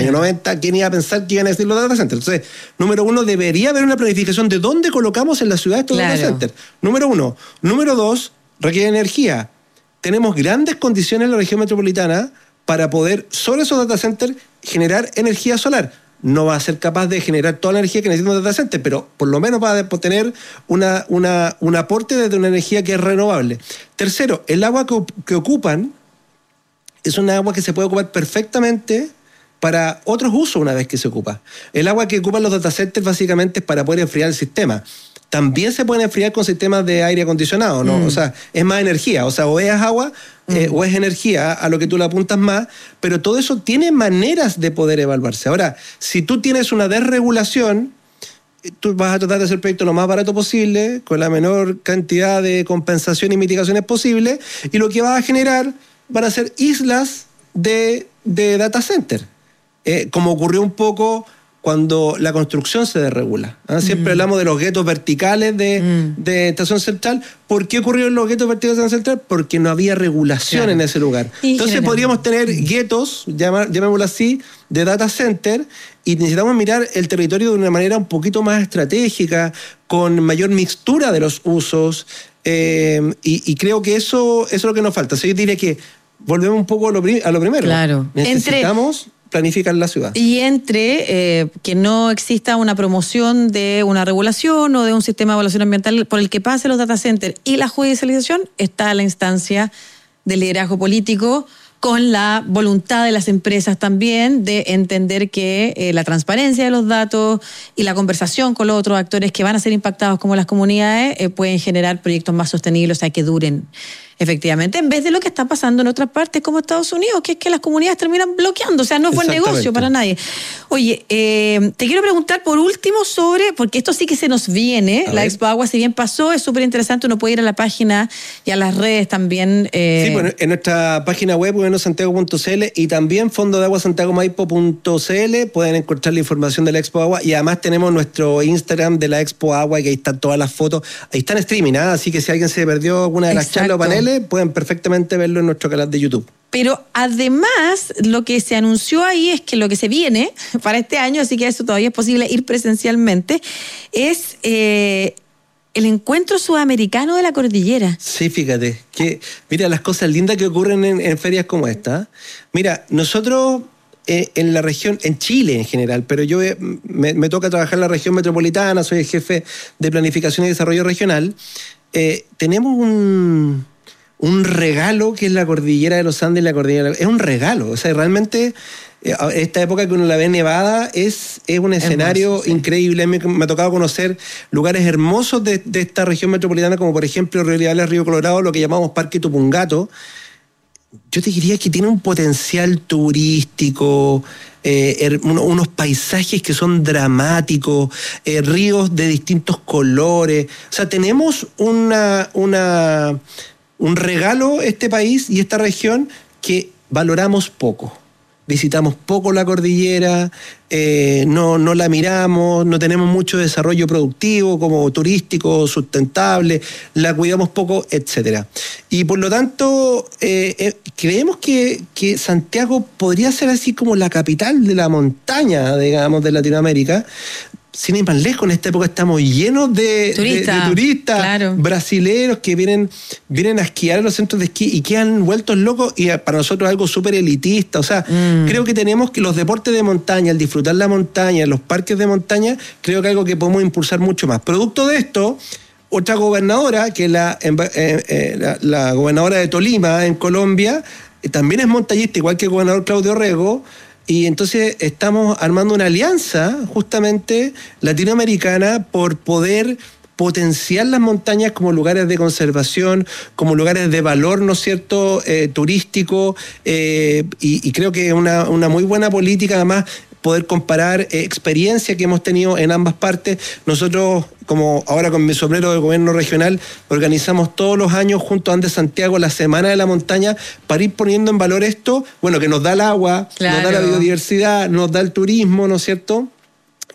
año 90, ¿quién iba a pensar que iban a decir los data centers? Entonces, número uno, debería haber una planificación de dónde colocamos en la ciudad estos data centers. Número uno. Número dos, requiere energía. Tenemos grandes condiciones en la región metropolitana para poder, sobre esos data centers, generar energía solar. No va a ser capaz de generar toda la energía que necesita un data center, pero por lo menos va a tener un aporte de una energía que es renovable. Tercero, el agua que ocupan es un agua que se puede ocupar perfectamente para otros usos una vez que se ocupa. El agua que ocupan los data centers básicamente es para poder enfriar el sistema. También se pueden enfriar con sistemas de aire acondicionado, ¿no? O sea, es más energía. O sea, o es agua o es energía a lo que tú le apuntas más, pero todo eso tiene maneras de poder evaluarse. Ahora, si tú tienes una desregulación, tú vas a tratar de hacer el proyecto lo más barato posible, con la menor cantidad de compensación y mitigaciones posible, y lo que vas a generar van a ser islas de data center, como ocurrió un poco cuando la construcción se desregula. Siempre hablamos de los guetos verticales de Estación Central. ¿Por qué ocurrieron los guetos verticales de Estación Central? Porque no había regulación en ese lugar. Entonces podríamos tener guetos, llamémoslo así, de data center, y necesitamos mirar el territorio de una manera un poquito más estratégica, con mayor mixtura de los usos, y creo que eso es lo que nos falta. O sea, yo diría que volvemos un poco a lo primero. Claro. Necesitamos planificar la ciudad. Y entre que no exista una promoción de una regulación o de un sistema de evaluación ambiental por el que pase los data centers y la judicialización, está la instancia del liderazgo político, con la voluntad de las empresas también de entender que la transparencia de los datos y la conversación con los otros actores que van a ser impactados como las comunidades pueden generar proyectos más sostenibles, o sea, que duren efectivamente, en vez de lo que está pasando en otras partes como Estados Unidos, que es que las comunidades terminan bloqueando, o sea, no es buen negocio para nadie. Oye, te quiero preguntar por último sobre, porque esto sí que se nos viene, la Expo Agua, si bien pasó, es súper interesante, uno puede ir a la página y a las redes también. Sí, bueno, en nuestra página web, gobiernosantiago.cl, y también fondodeaguasantiagomaipo.cl pueden encontrar la información de la Expo Agua, y además tenemos nuestro Instagram de la Expo Agua, que ahí están todas las fotos, ahí está en streaming, así que si alguien se perdió alguna de las charlas o paneles, pueden perfectamente verlo en nuestro canal de YouTube. Pero además, lo que se anunció ahí es que lo que se viene para este año, así que eso todavía es posible ir presencialmente, es el encuentro sudamericano de la cordillera. Sí, fíjate, que mira las cosas lindas que ocurren en ferias como esta. Mira, nosotros en la región, en Chile en general, pero yo me toca trabajar en la región metropolitana, soy el jefe de planificación y desarrollo regional. Tenemos un regalo que es la cordillera de los Andes y la cordillera. Es un regalo, o sea, realmente esta época que uno la ve nevada es un escenario hermoso, increíble. Me ha tocado conocer lugares hermosos de esta región metropolitana, como por ejemplo Río Liberales, Río Colorado, lo que llamamos Parque Tupungato. Yo te diría que tiene un potencial turístico, unos paisajes que son dramáticos, ríos de distintos colores. O sea, tenemos un regalo este país y esta región que valoramos poco. Visitamos poco la cordillera, no la miramos, no tenemos mucho desarrollo productivo como turístico, sustentable, la cuidamos poco, etc. Y por lo tanto, creemos que Santiago podría ser así como la capital de la montaña, digamos, de Latinoamérica. Sin ir más lejos, en esta época estamos llenos de turistas, claro, brasileños que vienen a esquiar a los centros de esquí y quedan vueltos locos, y para nosotros es algo súper elitista. O sea, creo que tenemos que los deportes de montaña, el disfrutar la montaña, los parques de montaña, creo que es algo que podemos impulsar mucho más. Producto de esto, otra gobernadora, que es la gobernadora de Tolima, en Colombia, también es montañista, igual que el gobernador Claudio Rego. Y entonces estamos armando una alianza justamente latinoamericana por poder potenciar las montañas como lugares de conservación, como lugares de valor, ¿no es cierto?, turístico, y creo que es una muy buena política, además, poder comparar experiencia que hemos tenido en ambas partes. Nosotros, como ahora con mi sombrero de gobierno regional, organizamos todos los años junto a Andes Santiago la Semana de la Montaña para ir poniendo en valor esto, bueno, que nos da el agua, claro, nos da la biodiversidad, nos da el turismo, ¿no es cierto?,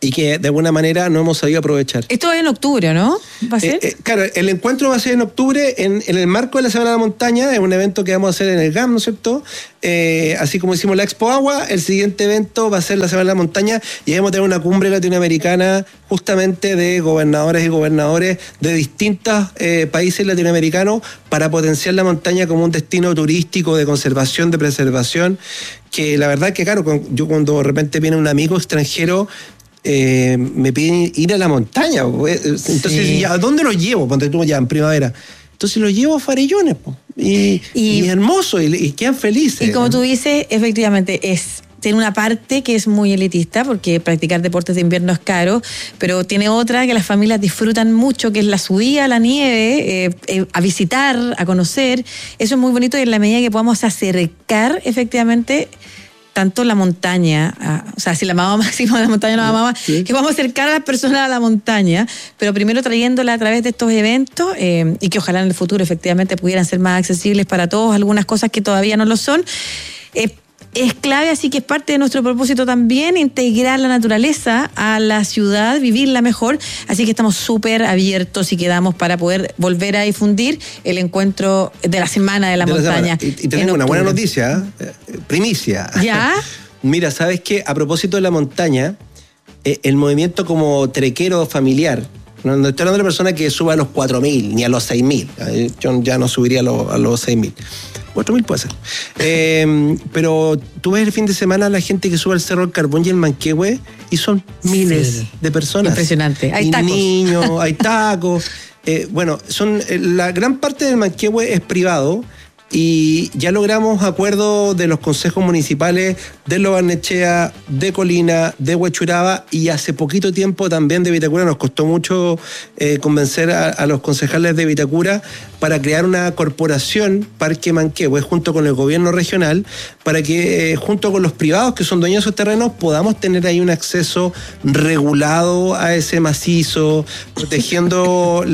y que de alguna manera no hemos sabido aprovechar. Esto es en octubre, ¿no? ¿Va a ser? Claro, el encuentro va a ser en octubre en el marco de la Semana de la Montaña. Es un evento que vamos a hacer en el GAM, ¿no es cierto? Así como hicimos la Expo Agua, el siguiente evento va a ser la Semana de la Montaña y vamos a tener una cumbre latinoamericana justamente de gobernadores y gobernadores de distintos países latinoamericanos para potenciar la montaña como un destino turístico de conservación, de preservación, que la verdad que, claro, yo cuando de repente viene un amigo extranjero, me piden ir a la montaña. Entonces, ¿a dónde los llevo? Ponte tú ya en primavera. Entonces los llevo a Farellones, y hermoso, y quedan felices. Y como tú dices, efectivamente, tiene una parte que es muy elitista, porque practicar deportes de invierno es caro, pero tiene otra que las familias disfrutan mucho, que es la subida a la nieve, a visitar, a conocer. Eso es muy bonito, y en la medida que podamos acercar, efectivamente, tanto la montaña, o sea, si la mamá máxima de la montaña no la mamá, sí, que vamos a acercar a las personas a la montaña, pero primero trayéndola a través de estos eventos, y que ojalá en el futuro efectivamente pudieran ser más accesibles para todos, algunas cosas que todavía no lo son. Es clave, así que es parte de nuestro propósito también integrar la naturaleza a la ciudad, vivirla mejor, así que estamos súper abiertos y quedamos para poder volver a difundir el encuentro de la Semana de la Montaña. Y tenemos una buena noticia, primicia. ¿Ya? Mira, ¿sabes qué? A propósito de la montaña, el movimiento como trequero familiar, no estoy hablando de una persona que suba a los 4.000 ni a los 6.000, yo ya no subiría a los 6.000. 4.000 puede ser. Pero tú ves el fin de semana a la gente que sube al Cerro del Carbón y el Manquehue y son miles de personas. Impresionante. Hay tacos. Niños, hay tacos. Bueno, la gran parte del Manquehue es privado y ya logramos acuerdos de los consejos municipales de Lo Barnechea, de Colina, de Huechuraba y hace poquito tiempo también de Vitacura. Nos costó mucho convencer a los concejales de Vitacura para crear una corporación Parque Manquehue junto con el gobierno regional para que junto con los privados que son dueños de esos terrenos podamos tener ahí un acceso regulado a ese macizo, protegiendo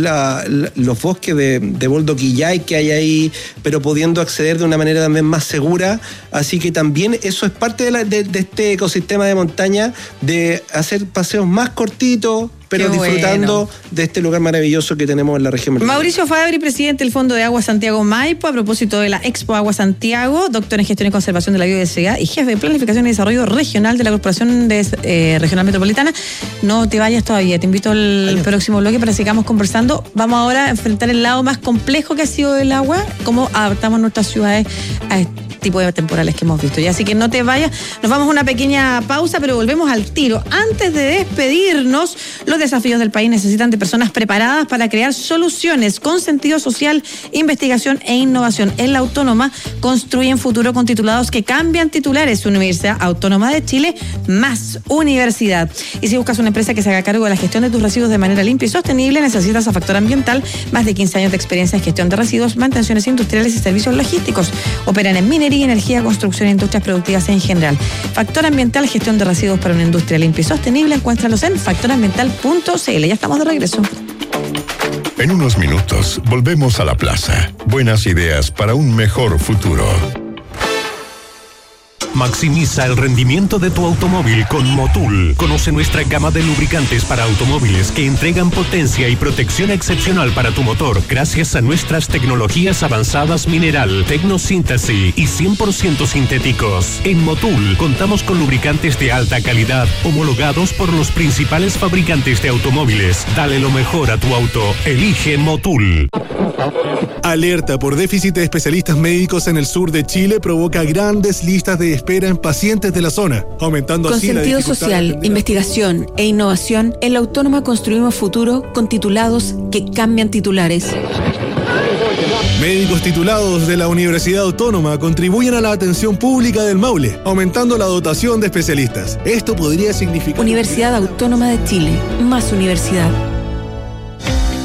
los bosques de boldo quillay que hay ahí, pero pudiendo acceder de una manera también más segura. Así que también eso es parte de este ecosistema de montaña, de hacer paseos más cortitos, pero disfrutando de este lugar maravilloso que tenemos en la región metropolitana. Mauricio Fabri, presidente del Fondo de Agua Santiago Maipo, a propósito de la Expo Agua Santiago, doctor en Gestión y Conservación de la Biodiversidad y jefe de Planificación y Desarrollo Regional de la Corporación Regional Metropolitana. No te vayas todavía, te invito al próximo bloque para que sigamos conversando. Vamos ahora a enfrentar el lado más complejo que ha sido el agua, cómo adaptamos nuestras ciudades a este tipo de temporales que hemos visto. Así que no te vayas, nos vamos a una pequeña pausa, pero volvemos al tiro. Antes de despedirnos, los desafíos del país necesitan de personas preparadas para crear soluciones con sentido social, investigación e innovación. En la Autónoma construyen futuro con titulados que cambian titulares. Universidad Autónoma de Chile, más universidad. Y si buscas una empresa que se haga cargo de la gestión de tus residuos de manera limpia y sostenible, necesitas a Factor Ambiental, más de 15 años de experiencia en gestión de residuos, mantenciones industriales y servicios logísticos. Operan en minería, energía, construcción e industrias productivas en general. Factor Ambiental, gestión de residuos para una industria limpia y sostenible. Encuéntralos en factorambiental.cl. Ya estamos de regreso. En unos minutos volvemos a la plaza. Buenas ideas para un mejor futuro. Maximiza el rendimiento de tu automóvil con Motul. Conoce nuestra gama de lubricantes para automóviles que entregan potencia y protección excepcional para tu motor gracias a nuestras tecnologías avanzadas mineral, tecnosíntesis y 100% sintéticos. En Motul contamos con lubricantes de alta calidad homologados por los principales fabricantes de automóviles. Dale lo mejor a tu auto. Elige Motul. Alerta por déficit de especialistas médicos en el sur de Chile provoca grandes listas de espera en pacientes de la zona, aumentando así la dificultad. Con sentido social, investigación e innovación, en la Autónoma construimos futuro con titulados que cambian titulares. Médicos titulados de la Universidad Autónoma contribuyen a la atención pública del Maule, aumentando la dotación de especialistas. Esto podría significar... Universidad Autónoma de Chile, más universidad.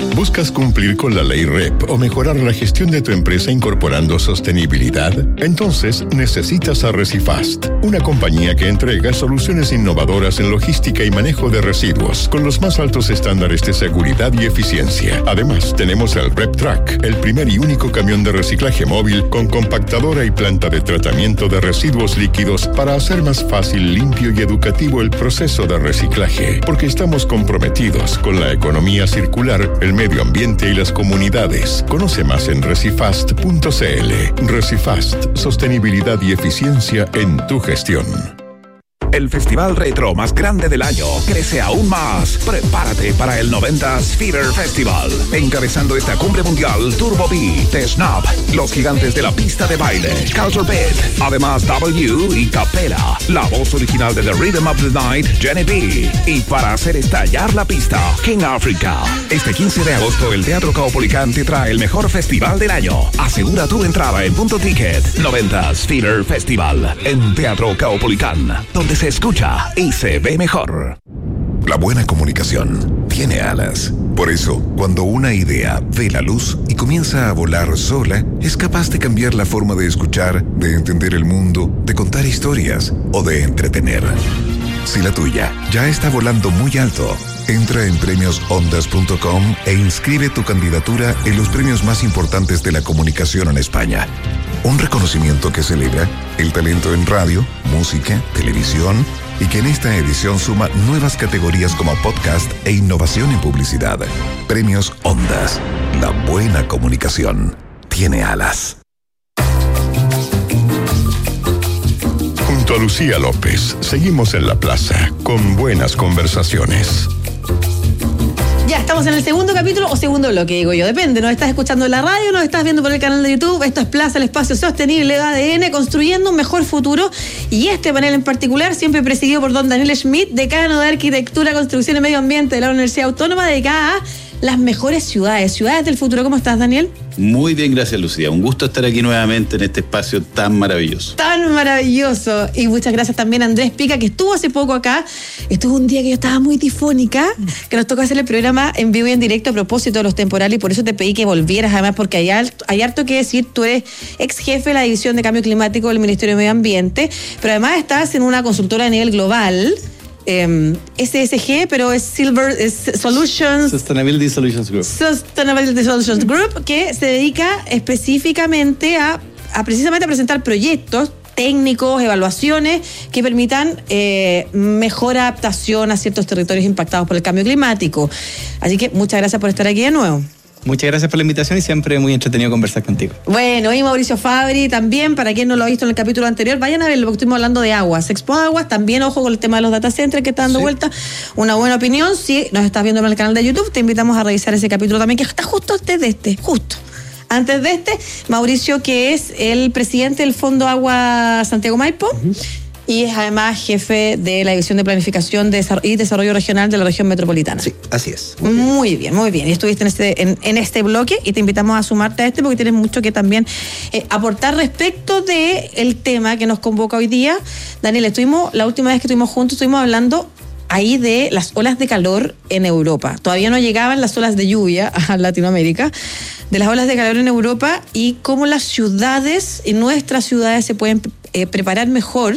¿Buscas cumplir con la ley REP o mejorar la gestión de tu empresa incorporando sostenibilidad? Entonces necesitas a Recifast, una compañía que entrega soluciones innovadoras en logística y manejo de residuos con los más altos estándares de seguridad y eficiencia. Además, tenemos el REP Track, el primer y único camión de reciclaje móvil con compactadora y planta de tratamiento de residuos líquidos para hacer más fácil, limpio y educativo el proceso de reciclaje, porque estamos comprometidos con la economía circular, el medio ambiente y las comunidades. Conoce más en recifast.cl. Recifast, sostenibilidad y eficiencia en tu gestión. El festival retro más grande del año crece aún más. Prepárate para el 90s Fever Festival. Encabezando esta cumbre mundial, Turbo B, The Snap, los gigantes de la pista de baile, Culture Beat, además W y Capela, la voz original de The Rhythm of the Night, Jenny B. Y para hacer estallar la pista, King Africa. Este 15 de agosto, el Teatro Caupolicán te trae el mejor festival del año. Asegura tu entrada en Punto Ticket. 90s Fever Festival en Teatro Caupolicán, donde se escucha y se ve mejor. La buena comunicación tiene alas. Por eso, cuando una idea ve la luz y comienza a volar sola, es capaz de cambiar la forma de escuchar, de entender el mundo, de contar historias o de entretener. Si la tuya ya está volando muy alto, entra en premiosondas.com e inscribe tu candidatura en los premios más importantes de la comunicación en España. Un reconocimiento que celebra el talento en radio, música, televisión y que en esta edición suma nuevas categorías como podcast e innovación en publicidad. Premios Ondas. La buena comunicación tiene alas. Junto a Lucía López, seguimos en la plaza con buenas conversaciones. Ya estamos en el segundo capítulo o segundo bloque, digo yo, depende. Nos estás escuchando en la radio, nos estás viendo por el canal de YouTube. Esto es Plaza, el espacio sostenible de ADN, construyendo un mejor futuro. Y este panel en particular, siempre presidido por don Daniel Schmidt, decano de Arquitectura, Construcción y Medio Ambiente de la Universidad Autónoma, dedicada a las mejores ciudades del futuro. ¿Cómo estás, Daniel? Muy bien, gracias, Lucía. Un gusto estar aquí nuevamente en este espacio tan maravilloso. Tan maravilloso. Y muchas gracias también a Andrés Pica, que estuvo hace poco acá. Estuvo un día que yo estaba muy difónica, que nos tocó hacer el programa en vivo y en directo a propósito de los temporales, y por eso te pedí que volvieras, además, porque hay harto que decir. Tú eres ex jefe de la División de Cambio Climático del Ministerio de Medio Ambiente, pero además estás en una consultora a nivel global, SSG, pero es Sustainability Solutions Group, que se dedica específicamente a precisamente a presentar proyectos técnicos, evaluaciones que permitan mejor adaptación a ciertos territorios impactados por el cambio climático. Así que muchas gracias por estar aquí de nuevo. Muchas gracias por la invitación y siempre muy entretenido conversar contigo. Bueno, y Mauricio Fabri también, para quien no lo ha visto en el capítulo anterior, vayan a verlo, porque estuvimos hablando de aguas, Expo Aguas, también ojo con el tema de los data centers que está dando vuelta. Una buena opinión, si nos estás viendo en el canal de YouTube, te invitamos a revisar ese capítulo también, que está justo antes de este, Antes de este, Mauricio, que es el presidente del Fondo Agua Santiago Maipo, y es además jefe de la División de Planificación y Desarrollo Regional de la Región Metropolitana. Sí, así es. Muy bien. Y estuviste en este bloque, y te invitamos a sumarte a este porque tienes mucho que también aportar respecto del tema que nos convoca hoy día. Daniel, la última vez que estuvimos juntos, estuvimos hablando ahí de las olas de calor en Europa. Todavía no llegaban las olas de lluvia a Latinoamérica, de las olas de calor en Europa y cómo las ciudades, en nuestras ciudades, se pueden preparar mejor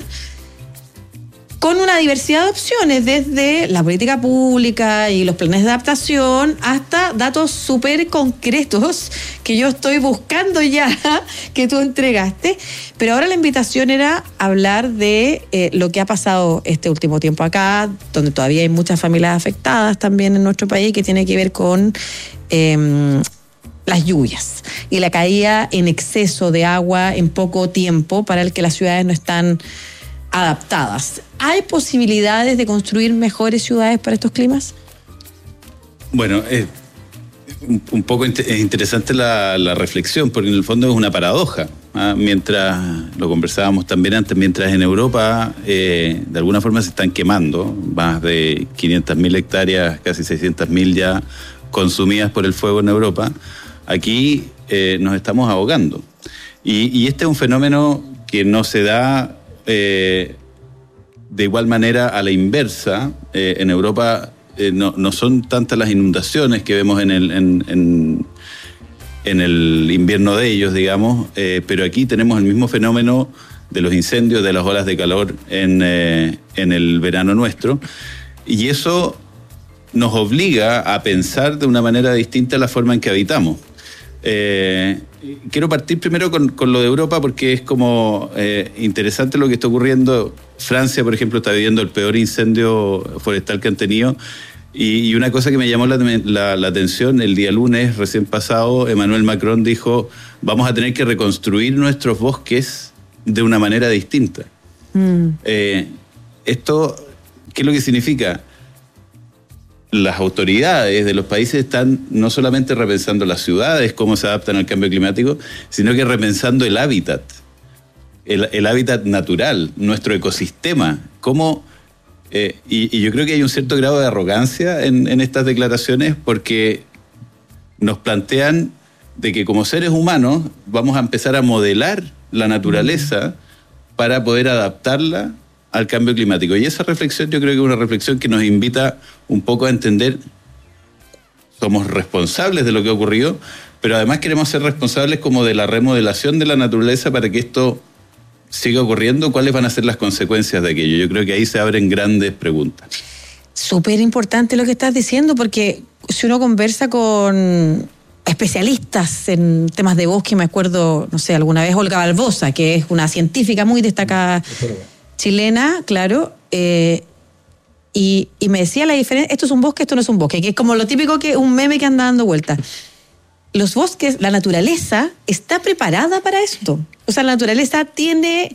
con una diversidad de opciones, desde la política pública y los planes de adaptación hasta datos súper concretos que yo estoy buscando ya, que tú entregaste. Pero ahora la invitación era hablar de lo que ha pasado este último tiempo acá, donde todavía hay muchas familias afectadas también en nuestro país, que tiene que ver con las lluvias y la caída en exceso de agua en poco tiempo para el que las ciudades no están adaptadas. ¿Hay posibilidades de construir mejores ciudades para estos climas? Bueno, un poco interesante la reflexión, porque en el fondo es una paradoja. Mientras, lo conversábamos también antes, mientras en Europa de alguna forma se están quemando más de 500.000 hectáreas, casi 600.000 ya consumidas por el fuego en Europa, aquí nos estamos ahogando. Y este es un fenómeno que no se da de igual manera a la inversa. En Europa no son tantas las inundaciones que vemos en el invierno de ellos, digamos, pero aquí tenemos el mismo fenómeno de los incendios, de las olas de calor en el verano nuestro, y eso nos obliga a pensar de una manera distinta la forma en que habitamos. Quiero partir primero con lo de Europa, porque es como interesante lo que está ocurriendo. Francia, por ejemplo, está viviendo el peor incendio forestal que han tenido, y una cosa que me llamó la atención, el día lunes recién pasado, Emmanuel Macron dijo: vamos a tener que reconstruir nuestros bosques de una manera distinta. Esto, ¿qué es lo que significa? Las autoridades de los países están no solamente repensando las ciudades, cómo se adaptan al cambio climático, sino que repensando el hábitat, el hábitat natural, nuestro ecosistema, cómo... y yo creo que hay un cierto grado de arrogancia en estas declaraciones, porque nos plantean de que como seres humanos vamos a empezar a modelar la naturaleza para poder adaptarla al cambio climático. Y esa reflexión yo creo que es una reflexión que nos invita un poco a entender, somos responsables de lo que ha ocurrido, pero además queremos ser responsables como de la remodelación de la naturaleza para que esto siga ocurriendo. ¿Cuáles van a ser las consecuencias de aquello? Yo creo que ahí se abren grandes preguntas. Súper importante lo que estás diciendo, porque si uno conversa con especialistas en temas de bosque, me acuerdo, no sé, alguna vez Olga Barbosa, que es una científica muy destacada chilena, claro, y me decía la diferencia: esto es un bosque, esto no es un bosque, que es como lo típico, que un meme que anda dando vueltas. Los bosques, la naturaleza está preparada para esto. O sea, la naturaleza tiene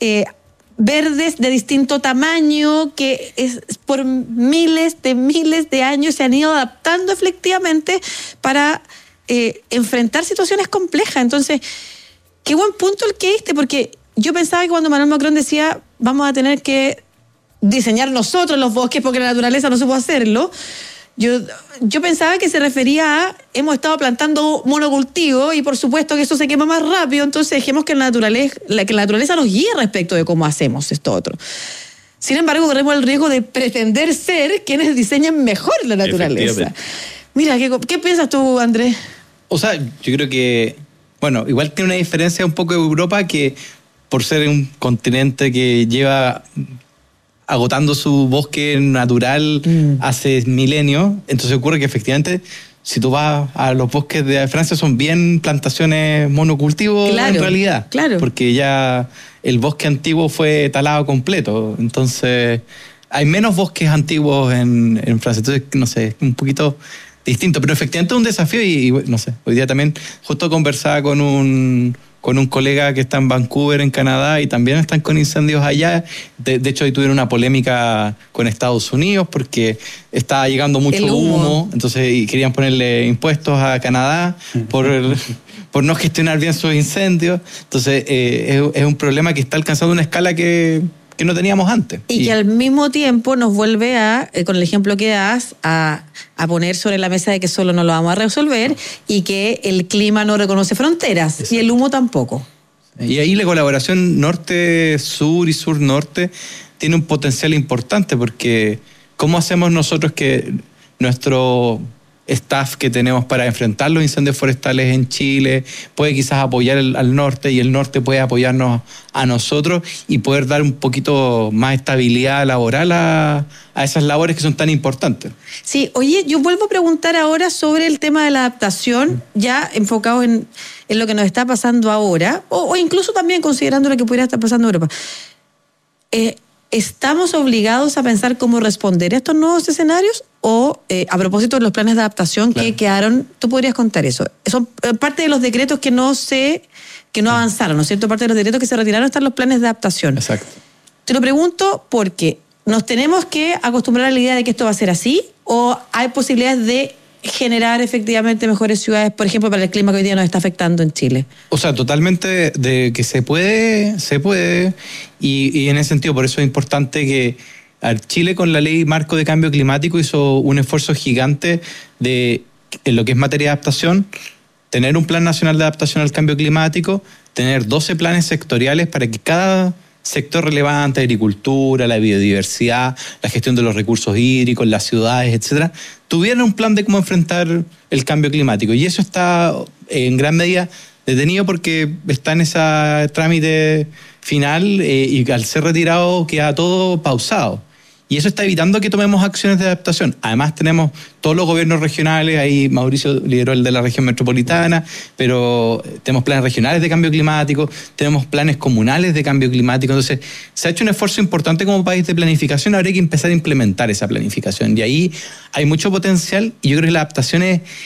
verdes de distinto tamaño que por miles de años se han ido adaptando efectivamente para enfrentar situaciones complejas. Entonces, qué buen punto el que diste, porque yo pensaba que cuando Emmanuel Macron decía vamos a tener que diseñar nosotros los bosques porque la naturaleza no supo hacerlo, yo pensaba que se refería a hemos estado plantando monocultivo y por supuesto que eso se quema más rápido, entonces dejemos que la naturaleza nos guíe respecto de cómo hacemos esto otro. Sin embargo, corremos el riesgo de pretender ser quienes diseñan mejor la naturaleza. Mira, ¿qué piensas tú, Andrés? O sea, yo creo que, bueno, igual tiene una diferencia un poco de Europa, que por ser un continente que lleva agotando su bosque natural hace milenios, entonces ocurre que efectivamente si tú vas a los bosques de Francia son bien plantaciones monocultivos, claro, en realidad, claro, porque ya el bosque antiguo fue talado completo, entonces hay menos bosques antiguos en Francia, entonces no sé, un poquito distinto, pero efectivamente es un desafío y no sé, hoy día también justo conversaba con un colega que está en Vancouver, en Canadá, y también están con incendios allá. De hecho, hoy tuvieron una polémica con Estados Unidos porque estaba llegando mucho humo, entonces y querían ponerle impuestos a Canadá por no gestionar bien sus incendios. Entonces, es un problema que está alcanzando una escala que no teníamos antes. Y que al mismo tiempo nos vuelve con el ejemplo que das, a poner sobre la mesa de que solo no lo vamos a resolver y que el clima no reconoce fronteras. Exacto. Y el humo tampoco. Y ahí la colaboración norte-sur y sur-norte tiene un potencial importante, porque ¿cómo hacemos nosotros que nuestro staff que tenemos para enfrentar los incendios forestales en Chile puede quizás apoyar al norte, y el norte puede apoyarnos a nosotros y poder dar un poquito más estabilidad laboral a esas labores que son tan importantes? Sí, oye, yo vuelvo a preguntar ahora sobre el tema de la adaptación, ya enfocados en lo que nos está pasando ahora, o incluso también considerando lo que pudiera estar pasando en Europa. ¿Estamos obligados a pensar cómo responder a estos nuevos escenarios? O a propósito de los planes de adaptación que quedaron, tú podrías contar eso. Son parte de los decretos que no avanzaron, ¿no es cierto? Parte de los decretos que se retiraron están los planes de adaptación. Exacto. Te lo pregunto porque ¿nos tenemos que acostumbrar a la idea de que esto va a ser así? ¿O hay posibilidades de generar efectivamente mejores ciudades, por ejemplo, para el clima que hoy día nos está afectando en Chile? O sea, totalmente de que se puede, y en ese sentido, por eso es importante que Chile, con la ley marco de cambio climático, hizo un esfuerzo gigante en lo que es materia de adaptación, tener un plan nacional de adaptación al cambio climático, tener 12 planes sectoriales para que cada sector relevante, agricultura, la biodiversidad, la gestión de los recursos hídricos, las ciudades, etcétera, tuvieran un plan de cómo enfrentar el cambio climático. Y eso está en gran medida detenido porque está en ese trámite final y al ser retirado queda todo pausado. Y eso está evitando que tomemos acciones de adaptación. Además tenemos todos los gobiernos regionales, ahí Mauricio lideró el de la región metropolitana, pero tenemos planes regionales de cambio climático, tenemos planes comunales de cambio climático. Entonces se ha hecho un esfuerzo importante como país de planificación, ahora hay que empezar a implementar esa planificación. Y ahí hay mucho potencial y yo creo que la adaptación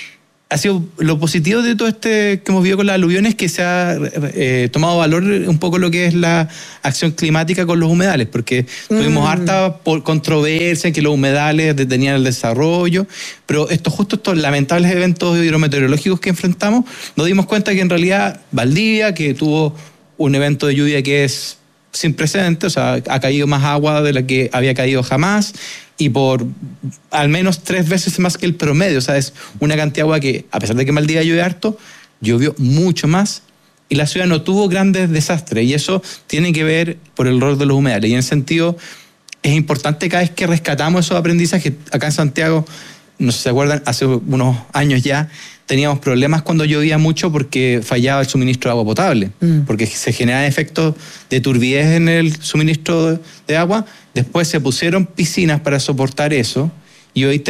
ha sido lo positivo de todo que hemos vivido con las aluviones, que se ha tomado valor un poco lo que es la acción climática con los humedales, porque tuvimos harta controversia en que los humedales detenían el desarrollo, pero estos lamentables eventos hidrometeorológicos que enfrentamos, nos dimos cuenta que en realidad Valdivia, que tuvo un evento de lluvia que es sin precedentes, o sea, ha caído más agua de la que había caído jamás, y por al menos 3 veces más que el promedio. O sea, es una cantidad de agua que, a pesar de que en Valdivia llueve harto, llovió mucho más y la ciudad no tuvo grandes desastres. Y eso tiene que ver por el rol de los humedales. Y en ese sentido, es importante cada vez que rescatamos esos aprendizajes. Acá en Santiago, no sé si se acuerdan, hace unos años ya, teníamos problemas cuando llovía mucho porque fallaba el suministro de agua potable, porque se generaban efectos de turbidez en el suministro de agua. Después se pusieron piscinas para soportar eso y hoy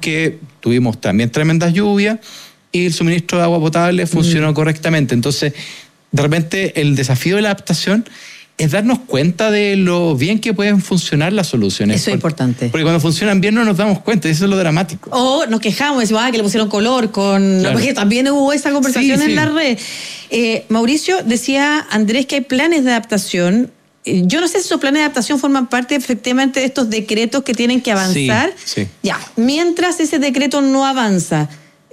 tuvimos también tremendas lluvias y el suministro de agua potable funcionó correctamente. Entonces, de repente, el desafío de la adaptación es darnos cuenta de lo bien que pueden funcionar las soluciones. Eso es importante. Porque cuando funcionan bien no nos damos cuenta, eso es lo dramático. O nos quejamos, decimos, que le pusieron color Claro. Porque también hubo esa conversación en la red. Mauricio, decía Andrés que hay planes de adaptación. Yo no sé si esos planes de adaptación forman parte efectivamente de estos decretos que tienen que avanzar. Sí. Ya, mientras ese decreto no avanza,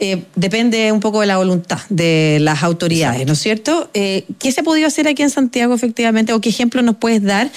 depende un poco de la voluntad de las autoridades, ¿no es cierto? ¿Qué se ha podido hacer aquí en Santiago efectivamente, o qué ejemplo nos puedes dar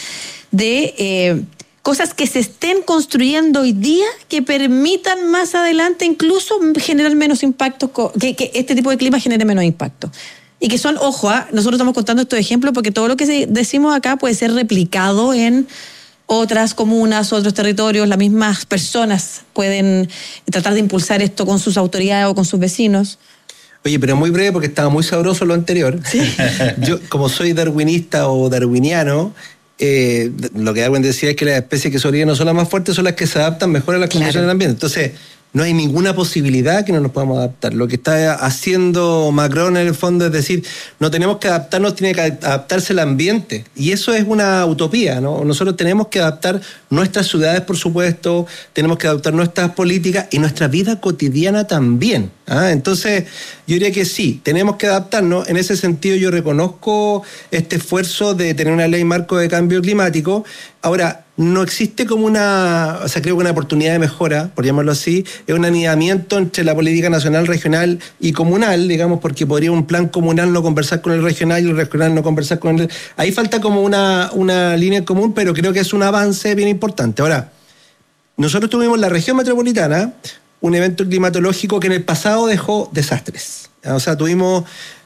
de cosas que se estén construyendo hoy día que permitan más adelante incluso generar menos impactos, que este tipo de clima genere menos impacto? Y que son, nosotros estamos contando estos ejemplos porque todo lo que decimos acá puede ser replicado en otras comunas, otros territorios, las mismas personas pueden tratar de impulsar esto con sus autoridades o con sus vecinos. Oye, pero muy breve porque estaba muy sabroso lo anterior. ¿Sí? Yo, como soy darwinista o darwiniano, lo que Darwin decía es que las especies que sobreviven no son las más fuertes, son las que se adaptan mejor a las condiciones del ambiente. Entonces, no hay ninguna posibilidad que no nos podamos adaptar. Lo que está haciendo Macron en el fondo es decir, no tenemos que adaptarnos, tiene que adaptarse el ambiente. Y eso es una utopía, ¿no? Nosotros tenemos que adaptar nuestras ciudades, por supuesto, tenemos que adaptar nuestras políticas y nuestra vida cotidiana también. Entonces, yo diría que sí, tenemos que adaptarnos. En ese sentido, yo reconozco este esfuerzo de tener una ley marco de cambio climático. Ahora, no existe como creo que una oportunidad de mejora, por llamarlo así, es un anidamiento entre la política nacional, regional y comunal, digamos, porque podría un plan comunal no conversar con el regional y el regional no conversar con el... Ahí falta como una línea común, pero creo que es un avance bien importante. Ahora, nosotros tuvimos en la región metropolitana un evento climatológico que en el pasado dejó desastres. O sea, tuvimos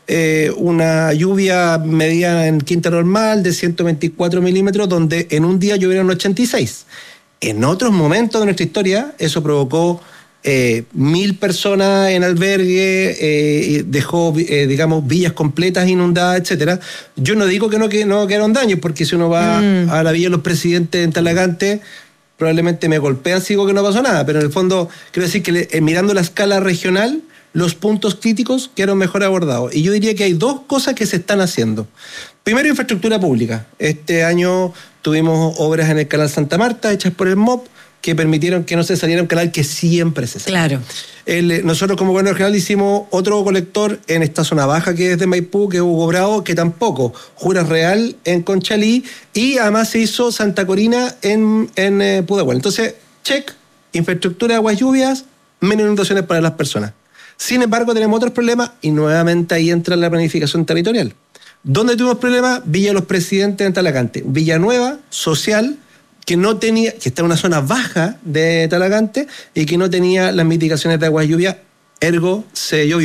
una lluvia medida en quinta normal de 124 milímetros, donde en un día llovieron 86. En otros momentos de nuestra historia, eso provocó 1.000 personas en albergue, dejó, villas completas inundadas, etcétera. Yo no digo que no quedaron daños, porque si uno va a la Villa de los Presidentes en Talagante, probablemente me golpean si digo que no pasó nada, pero en el fondo quiero decir que mirando la escala regional, los puntos críticos quedaron mejor abordados. Y yo diría que hay 2 cosas que se están haciendo. Primero, infraestructura pública. Este año tuvimos obras en el canal Santa Marta hechas por el MOP que permitieron que no se saliera un canal que siempre se sale. Claro. Nosotros como gobierno regional hicimos otro colector en esta zona baja que es de Maipú, que es Hugo Bravo, que tampoco. Juras Real en Conchalí y además se hizo Santa Corina en Pudahuel. Entonces, check, infraestructura de aguas lluvias, menos inundaciones para las personas. Sin embargo, tenemos otros problemas y nuevamente ahí entra la planificación territorial. ¿Dónde tuvimos problemas? Villa de los Presidentes en Talagante. Villanueva, social, que está en una zona baja de Talagante y que no tenía las mitigaciones de aguas lluvia, ergo se llovió.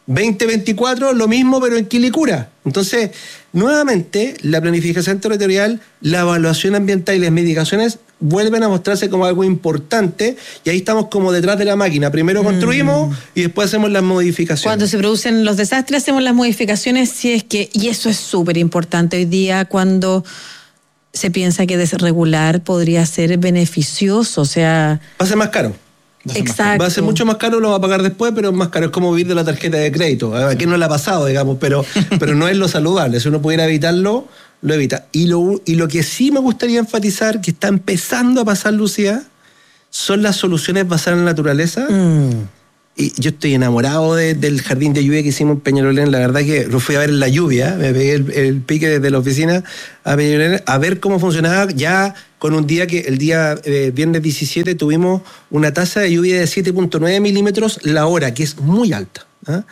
2024 lo mismo, pero en Quilicura. Entonces, nuevamente, la planificación territorial, la evaluación ambiental y las mitigaciones vuelven a mostrarse como algo importante, y ahí estamos como detrás de la máquina. Primero construimos y después hacemos las modificaciones. Cuando se producen los desastres hacemos las modificaciones, si es que, y eso es súper importante hoy día cuando se piensa que desregular podría ser beneficioso, o sea... Va a ser más caro. Exacto. Va a ser mucho más caro, lo va a pagar después, pero es más caro. Es como vivir de la tarjeta de crédito. ¿A quién no le ha pasado, digamos? Pero no es lo saludable. Si uno pudiera evitarlo, lo evita. Y lo que sí me gustaría enfatizar, que está empezando a pasar, Lucía, son las soluciones basadas en la naturaleza. Y yo estoy enamorado del jardín de lluvia que hicimos en Peñalolén. La verdad que lo fui a ver en la lluvia, me pegué el pique desde la oficina a Peñalolén a ver cómo funcionaba, ya con un día que el día viernes 17 tuvimos una tasa de lluvia de 7.9 milímetros la hora, que es muy alta.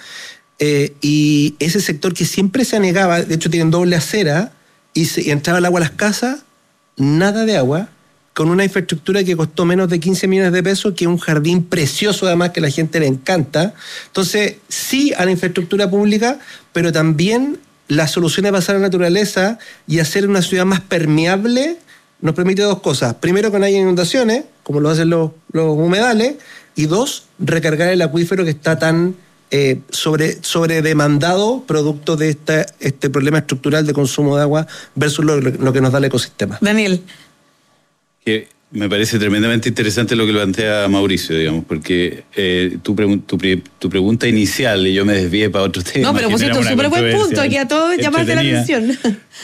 Y ese sector que siempre se anegaba, de hecho tienen doble acera, y entraba el agua a las casas, nada de agua, con una infraestructura que costó menos de 15 millones de pesos, que es un jardín precioso además que a la gente le encanta. Entonces, sí a la infraestructura pública, pero también las soluciones basadas en la naturaleza y hacer una ciudad más permeable nos permite dos cosas. Primero, que no haya inundaciones, como lo hacen los humedales, y dos, recargar el acuífero que está tan sobredemandado producto de este problema estructural de consumo de agua versus lo que nos da el ecosistema. Daniel. Que me parece tremendamente interesante lo que plantea Mauricio, digamos, porque tu pregunta inicial, y yo me desvié para otro tema. No, pero pusiste un súper buen punto, que a todos llamaste la atención.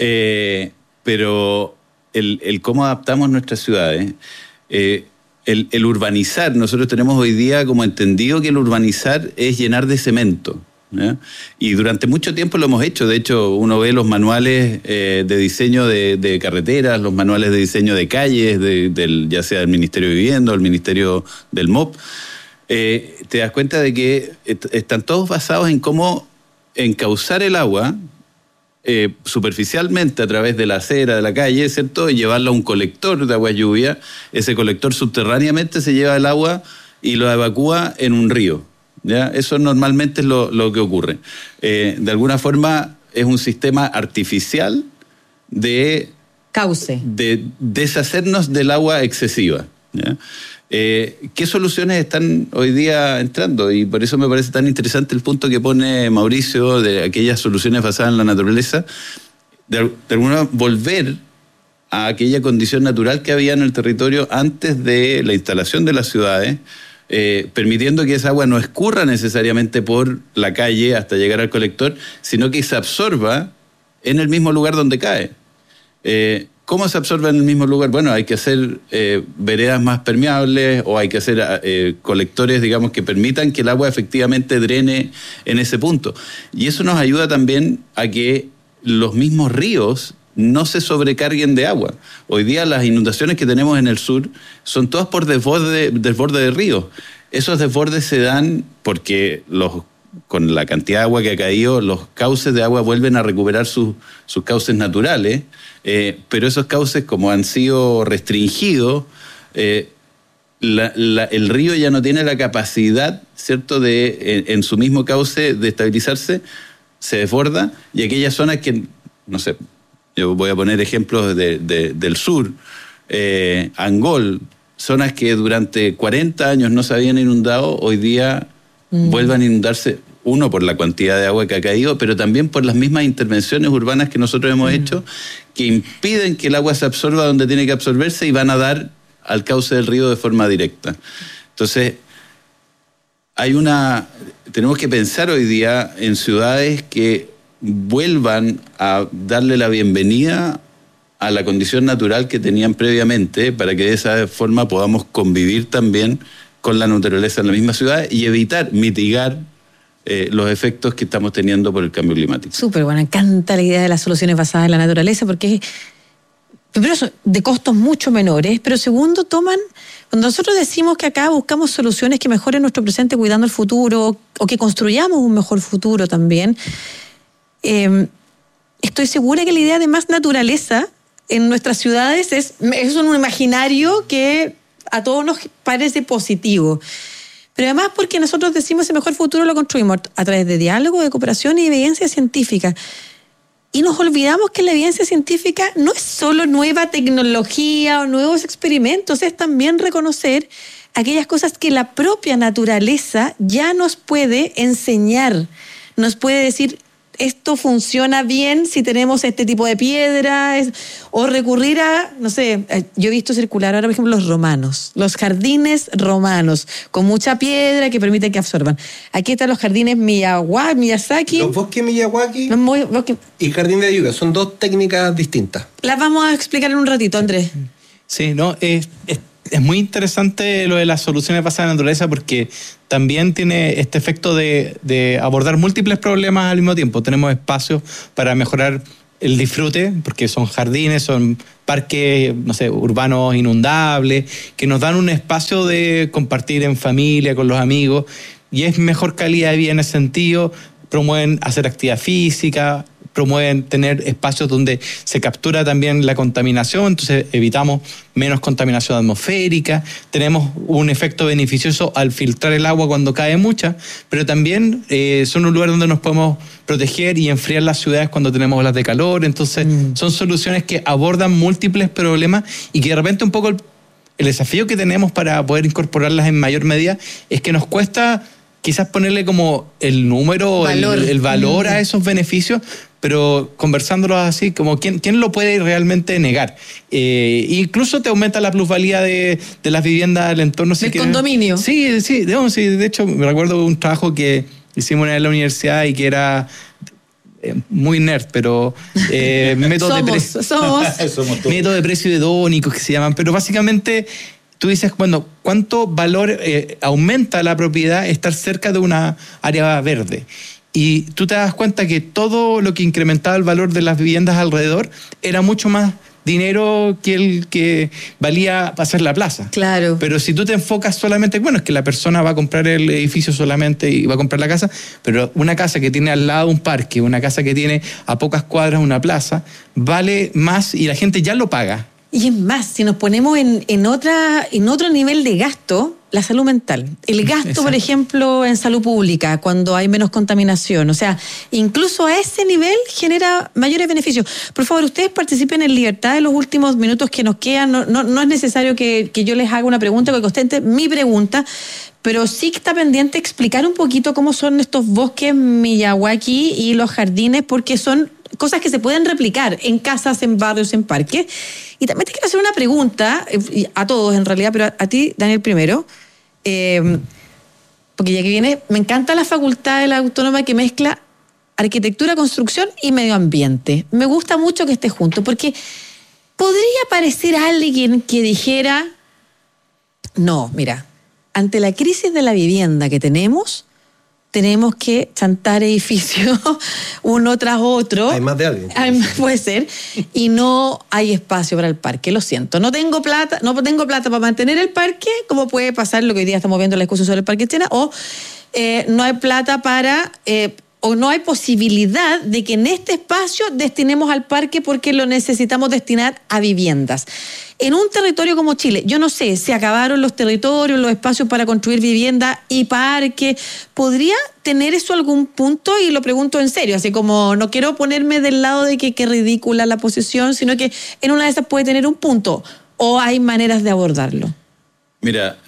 Pero el cómo adaptamos nuestras ciudades, el urbanizar, nosotros tenemos hoy día como entendido que el urbanizar es llenar de cemento, ¿ya? Y durante mucho tiempo lo hemos hecho. De hecho, uno ve los manuales de diseño de carreteras, los manuales de diseño de calles, ya sea del Ministerio de Vivienda o el Ministerio del MOP. Te das cuenta de que están todos basados en cómo encauzar el agua superficialmente a través de la acera de la calle, ¿cierto? Y llevarla a un colector de agua lluvia. Ese colector subterráneamente se lleva el agua y lo evacúa en un río. ¿Ya? Eso normalmente es lo que ocurre. De alguna forma es un sistema artificial de cauce, de deshacernos del agua excesiva, ¿ya? ¿Qué soluciones están hoy día entrando? Y por eso me parece tan interesante el punto que pone Mauricio de aquellas soluciones basadas en la naturaleza, de alguna volver a aquella condición natural que había en el territorio antes de la instalación de las ciudades, permitiendo que esa agua no escurra necesariamente por la calle hasta llegar al colector, sino que se absorba en el mismo lugar donde cae. ¿Cómo se absorbe en el mismo lugar? Bueno, hay que hacer veredas más permeables, o hay que hacer colectores, digamos, que permitan que el agua efectivamente drene en ese punto. Y eso nos ayuda también a que los mismos ríos no se sobrecarguen de agua. Hoy día las inundaciones que tenemos en el sur son todas por desborde de ríos. Esos desbordes se dan porque con la cantidad de agua que ha caído, los cauces de agua vuelven a recuperar sus cauces naturales, pero esos cauces, como han sido restringidos, el río ya no tiene la capacidad, ¿cierto?, en su mismo cauce de estabilizarse, se desborda, y aquellas zonas que, no sé, yo voy a poner ejemplos del sur, Angol, zonas que durante 40 años no se habían inundado, hoy día vuelvan a inundarse, uno, por la cantidad de agua que ha caído, pero también por las mismas intervenciones urbanas que nosotros hemos hecho, que impiden que el agua se absorba donde tiene que absorberse y van a dar al cauce del río de forma directa. Entonces, tenemos que pensar hoy día en ciudades que vuelvan a darle la bienvenida a la condición natural que tenían previamente, para que de esa forma podamos convivir también con la naturaleza en la misma ciudad y mitigar los efectos que estamos teniendo por el cambio climático. Súper, bueno, me encanta la idea de las soluciones basadas en la naturaleza, porque primero son de costos mucho menores, pero segundo, cuando nosotros decimos que acá buscamos soluciones que mejoren nuestro presente cuidando el futuro, o que construyamos un mejor futuro también, estoy segura que la idea de más naturaleza en nuestras ciudades es un imaginario que a todos nos parece positivo. pero además porque nosotros decimos ese mejor futuro lo construimos a través de diálogo, de cooperación y evidencia científica. Y nos olvidamos que la evidencia científica no es solo nueva tecnología o nuevos experimentos, es también reconocer aquellas cosas que la propia naturaleza ya nos puede enseñar, nos puede decir esto funciona bien si tenemos este tipo de piedra, o recurrir a, no sé, yo he visto circular ahora, por ejemplo, los romanos, los jardines romanos, con mucha piedra que permiten que absorban. Aquí están los jardines Miyazaki. Los bosques Miyazaki y jardín de Yuga, son dos técnicas distintas. Las vamos a explicar en un ratito, Andrés. Sí, no, es muy interesante lo de las soluciones basadas en la naturaleza porque también tiene este efecto de abordar múltiples problemas al mismo tiempo. Tenemos espacios para mejorar el disfrute, porque son jardines, son parques, no sé, urbanos inundables, que nos dan un espacio de compartir en familia, con los amigos, y es mejor calidad de vida en ese sentido. Promueven hacer actividad física, promueven tener espacios donde se captura también la contaminación, entonces evitamos menos contaminación atmosférica, tenemos un efecto beneficioso al filtrar el agua cuando cae mucha, pero también son un lugar donde nos podemos proteger y enfriar las ciudades cuando tenemos olas de calor, entonces son soluciones que abordan múltiples problemas y que de repente un poco el desafío que tenemos para poder incorporarlas en mayor medida es que nos cuesta quizás ponerle como el número, el valor a esos beneficios, pero conversándolos así, como ¿quién lo puede realmente negar? Incluso te aumenta la plusvalía de las viviendas del entorno. ¿Del condominio? Sí, de hecho me recuerdo un trabajo que hicimos en la universidad y que era muy nerd, pero método de precio hedónicos que se llaman, pero básicamente tú dices, bueno, ¿cuánto valor aumenta la propiedad estar cerca de una área verde? Y tú te das cuenta que todo lo que incrementaba el valor de las viviendas alrededor era mucho más dinero que el que valía hacer la plaza. Claro. Pero si tú te enfocas solamente, bueno, es que la persona va a comprar el edificio solamente y va a comprar la casa, pero una casa que tiene al lado un parque, una casa que tiene a pocas cuadras una plaza, vale más y la gente ya lo paga. Y es más, si nos ponemos en otro nivel de gasto, la salud mental. El gasto, exacto, por ejemplo, en salud pública, cuando hay menos contaminación. O sea, incluso a ese nivel genera mayores beneficios. Por favor, ustedes participen en libertad en los últimos minutos que nos quedan. No es necesario que yo les haga una pregunta, que ostente mi pregunta, pero sí que está pendiente explicar un poquito cómo son estos bosques Miyazaki y los jardines, porque son cosas que se pueden replicar en casas, en barrios, en parques. Y también te quiero hacer una pregunta, a todos en realidad, pero a ti, Daniel, primero, porque ya que viene, me encanta la facultad de la Autónoma que mezcla arquitectura, construcción y medio ambiente. Me gusta mucho que esté junto, porque podría parecer alguien que dijera, no, mira, ante la crisis de la vivienda que tenemos que chantar edificios uno tras otro. Hay más de alguien. Puede ser. Y no hay espacio para el parque, lo siento. No tengo plata para mantener el parque, como puede pasar lo que hoy día estamos viendo en la discusión sobre el Parque Chena, o no hay plata para... o no hay posibilidad de que en este espacio destinemos al parque porque lo necesitamos destinar a viviendas. En un territorio como Chile, yo no sé, se acabaron los territorios, los espacios para construir vivienda y parque. ¿Podría tener eso algún punto? Y lo pregunto en serio, así como no quiero ponerme del lado de que ridícula la posición, sino que en una de esas puede tener un punto. ¿O hay maneras de abordarlo? Mira,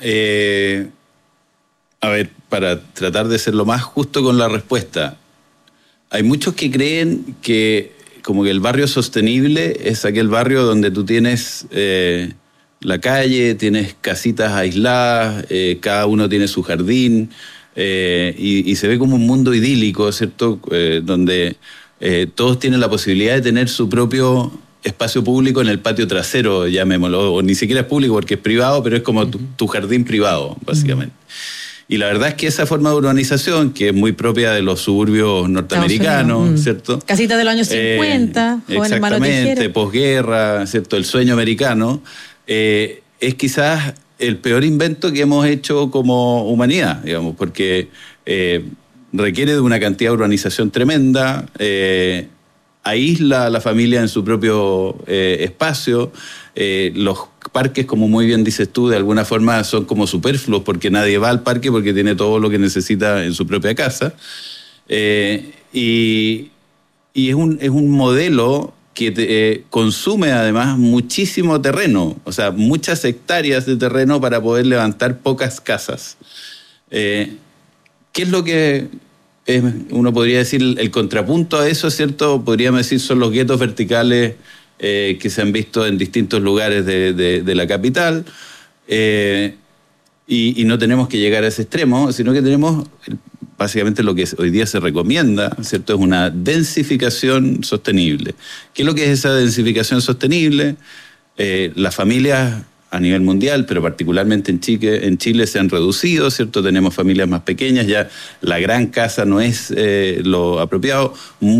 a ver, para tratar de ser lo más justo con la respuesta, hay muchos que creen que como que el barrio sostenible es aquel barrio donde tú tienes la calle, tienes casitas aisladas, cada uno tiene su jardín y se ve como un mundo idílico, ¿cierto? Donde todos tienen la posibilidad de tener su propio espacio público en el patio trasero, llamémoslo, o ni siquiera es público porque es privado, pero es como tu jardín privado, básicamente. Y la verdad es que esa forma de urbanización, que es muy propia de los suburbios norteamericanos, ¿cierto? Casitas de los años 50, jóvenes manos tijeras. Exactamente, posguerra, ¿cierto? El sueño americano, es quizás el peor invento que hemos hecho como humanidad, digamos, porque requiere de una cantidad de urbanización tremenda, aísla a la familia en su propio espacio. Los parques, como muy bien dices tú, de alguna forma son como superfluos porque nadie va al parque porque tiene todo lo que necesita en su propia casa. Y es un modelo que consume además muchísimo terreno, o sea, muchas hectáreas de terreno para poder levantar pocas casas. ¿Qué es lo que uno podría decir el contrapunto a eso, cierto? Podríamos decir son los guetos verticales que se han visto en distintos lugares de la capital, y no tenemos que llegar a ese extremo, sino que tenemos básicamente lo que hoy día se recomienda, ¿cierto? Es una densificación sostenible. ¿Qué es lo que es esa densificación sostenible? Las familias a nivel mundial, pero particularmente en Chile se han reducido, ¿cierto? Tenemos familias más pequeñas, ya la gran casa no es lo apropiado.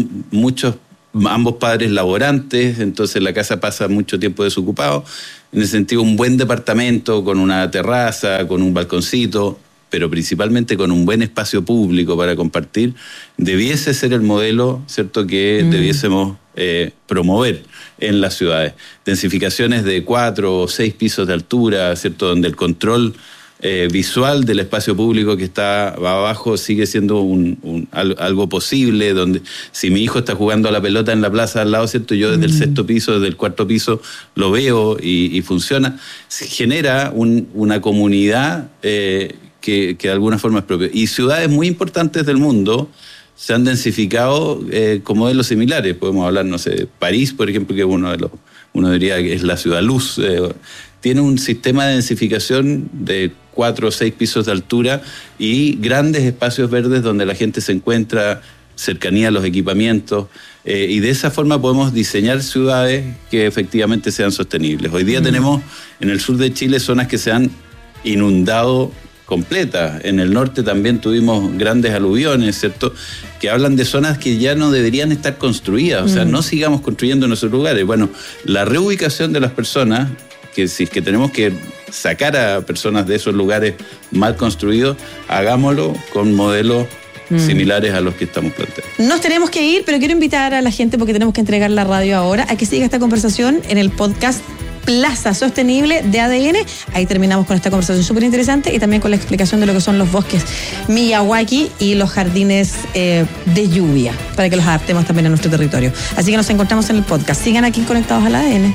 Ambos padres laborantes, entonces la casa pasa mucho tiempo desocupado. En ese sentido, un buen departamento con una terraza, con un balconcito, pero principalmente con un buen espacio público para compartir, debiese ser el modelo, ¿cierto?, que debiésemos promover en las ciudades. Densificaciones de 4 o 6 pisos de altura, ¿cierto?, donde el control visual del espacio público que está abajo sigue siendo algo posible, donde si mi hijo está jugando a la pelota en la plaza al lado, ¿cierto?, yo desde el 6º piso, desde el 4º piso lo veo y funciona. Se genera una comunidad que de alguna forma es propia. Y ciudades muy importantes del mundo se han densificado con modelos similares. Podemos hablar, no sé, París, por ejemplo, que uno diría que es la ciudad luz. Tiene un sistema de densificación de 4 o 6 pisos de altura y grandes espacios verdes donde la gente se encuentra, cercanía a los equipamientos, y de esa forma podemos diseñar ciudades que efectivamente sean sostenibles. Hoy día tenemos en el sur de Chile zonas que se han inundado completa. En el norte también tuvimos grandes aluviones, ¿cierto?, que hablan de zonas que ya no deberían estar construidas, o sea, no sigamos construyendo en esos lugares. Bueno, la reubicación de las personas, que si es que tenemos que sacar a personas de esos lugares mal construidos, hagámoslo con modelos similares a los que estamos planteando. Nos tenemos que ir, pero quiero invitar a la gente, porque tenemos que entregar la radio ahora, a que siga esta conversación en el podcast Plaza Sostenible de ADN. Ahí terminamos con esta conversación súper interesante y también con la explicación de lo que son los bosques Miyawaki y los jardines de lluvia, para que los adaptemos también a nuestro territorio. Así que nos encontramos en el podcast. Sigan aquí conectados al ADN.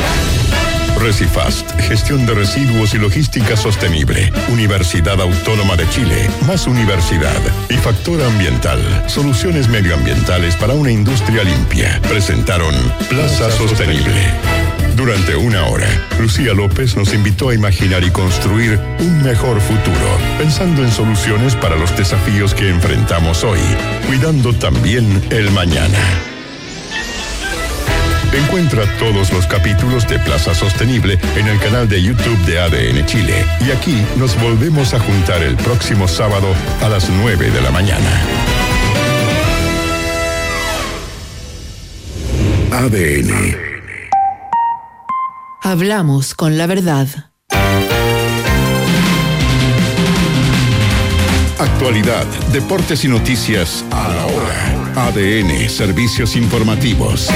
Recifast, gestión de residuos y logística sostenible. Universidad Autónoma de Chile, más universidad. Y Factor Ambiental, soluciones medioambientales para una industria limpia. Presentaron Plaza Sostenible. Durante una hora, Lucía López nos invitó a imaginar y construir un mejor futuro, pensando en soluciones para los desafíos que enfrentamos hoy, cuidando también el mañana. Encuentra todos los capítulos de Plaza Sostenible en el canal de YouTube de ADN Chile. Y aquí nos volvemos a juntar el próximo sábado a las 9 de la mañana. ADN. Hablamos con la verdad. Actualidad, deportes y noticias a la hora. ADN, servicios informativos.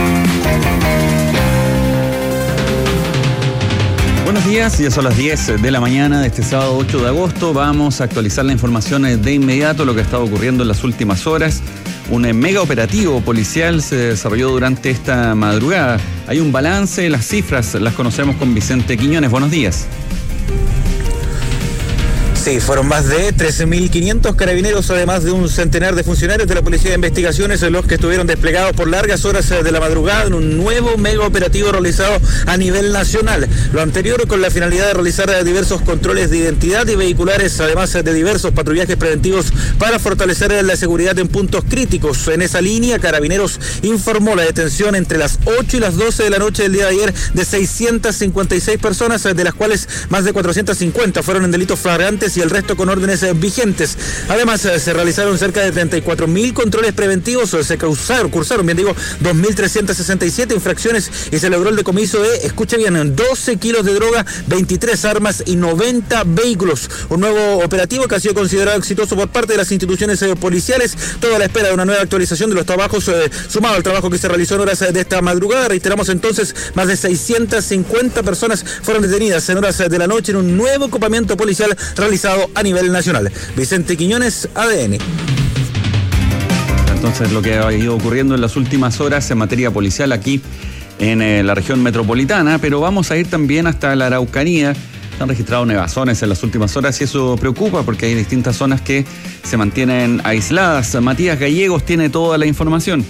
Buenos días, ya son las 10 de la mañana de este sábado 8 de agosto. Vamos a actualizar la información de inmediato, lo que ha estado ocurriendo en las últimas horas. Un mega operativo policial se desarrolló durante esta madrugada. Hay un balance, las cifras las conocemos con Vicente Quiñones. Buenos días. Sí, fueron más de 13.500 carabineros, además de un centenar de funcionarios de la Policía de Investigaciones, los que estuvieron desplegados por largas horas de la madrugada en un nuevo mega operativo realizado a nivel nacional. Lo anterior con la finalidad de realizar diversos controles de identidad y vehiculares, además de diversos patrullajes preventivos para fortalecer la seguridad en puntos críticos. En esa línea, Carabineros informó la detención entre las 8 y las 12 de la noche del día de ayer de 656 personas, de las cuales más de 450 fueron en delitos flagrantes y el resto con órdenes vigentes. Además, se realizaron cerca de 34.000 controles preventivos, se cursaron 2.367 infracciones y se logró el decomiso de, escucha bien, 12 kilos de droga, 23 armas y 90 vehículos. Un nuevo operativo que ha sido considerado exitoso por parte de las instituciones policiales, toda a la espera de una nueva actualización de los trabajos, sumado al trabajo que se realizó en horas de esta madrugada. Reiteramos entonces, más de 650 personas fueron detenidas en horas de la noche en un nuevo ocupamiento policial realizado a nivel nacional. Vicente Quiñones, ADN. Entonces, lo que ha ido ocurriendo en las últimas horas en materia policial aquí en la región metropolitana, pero vamos a ir también hasta la Araucanía. Se han registrado nevazones en las últimas horas y eso preocupa porque hay distintas zonas que se mantienen aisladas. Matías Gallegos tiene toda la información.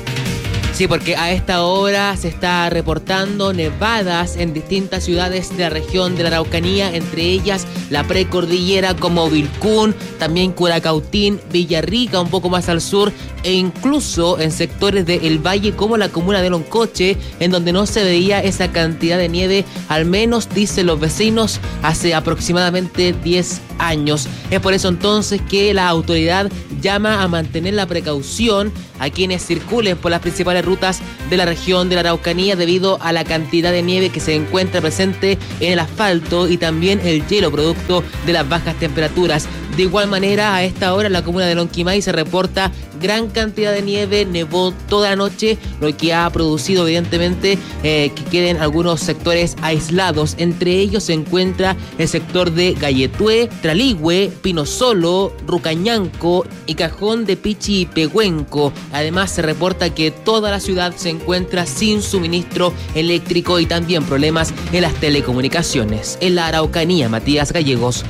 Sí, porque a esta hora se está reportando nevadas en distintas ciudades de la región de la Araucanía, entre ellas la precordillera como Vilcún, también Curacautín, Villarrica, un poco más al sur, e incluso en sectores del valle como la comuna de Loncoche, en donde no se veía esa cantidad de nieve, al menos dicen los vecinos, hace aproximadamente 10 años. Es por eso entonces que la autoridad llama a mantener la precaución a quienes circulen por las principales rutas de la región de la Araucanía debido a la cantidad de nieve que se encuentra presente en el asfalto y también el hielo producto de las bajas temperaturas. De igual manera, a esta hora en la comuna de Lonquimay se reporta gran cantidad de nieve, nevó toda la noche, lo que ha producido evidentemente que queden algunos sectores aislados. Entre ellos se encuentra el sector de Galletué, Traligüe, Pinosolo, Rucañanco y Cajón de Pichi y Pehuenco. Además se reporta que toda la ciudad se encuentra sin suministro eléctrico y también problemas en las telecomunicaciones. En la Araucanía, Matías Gallegos,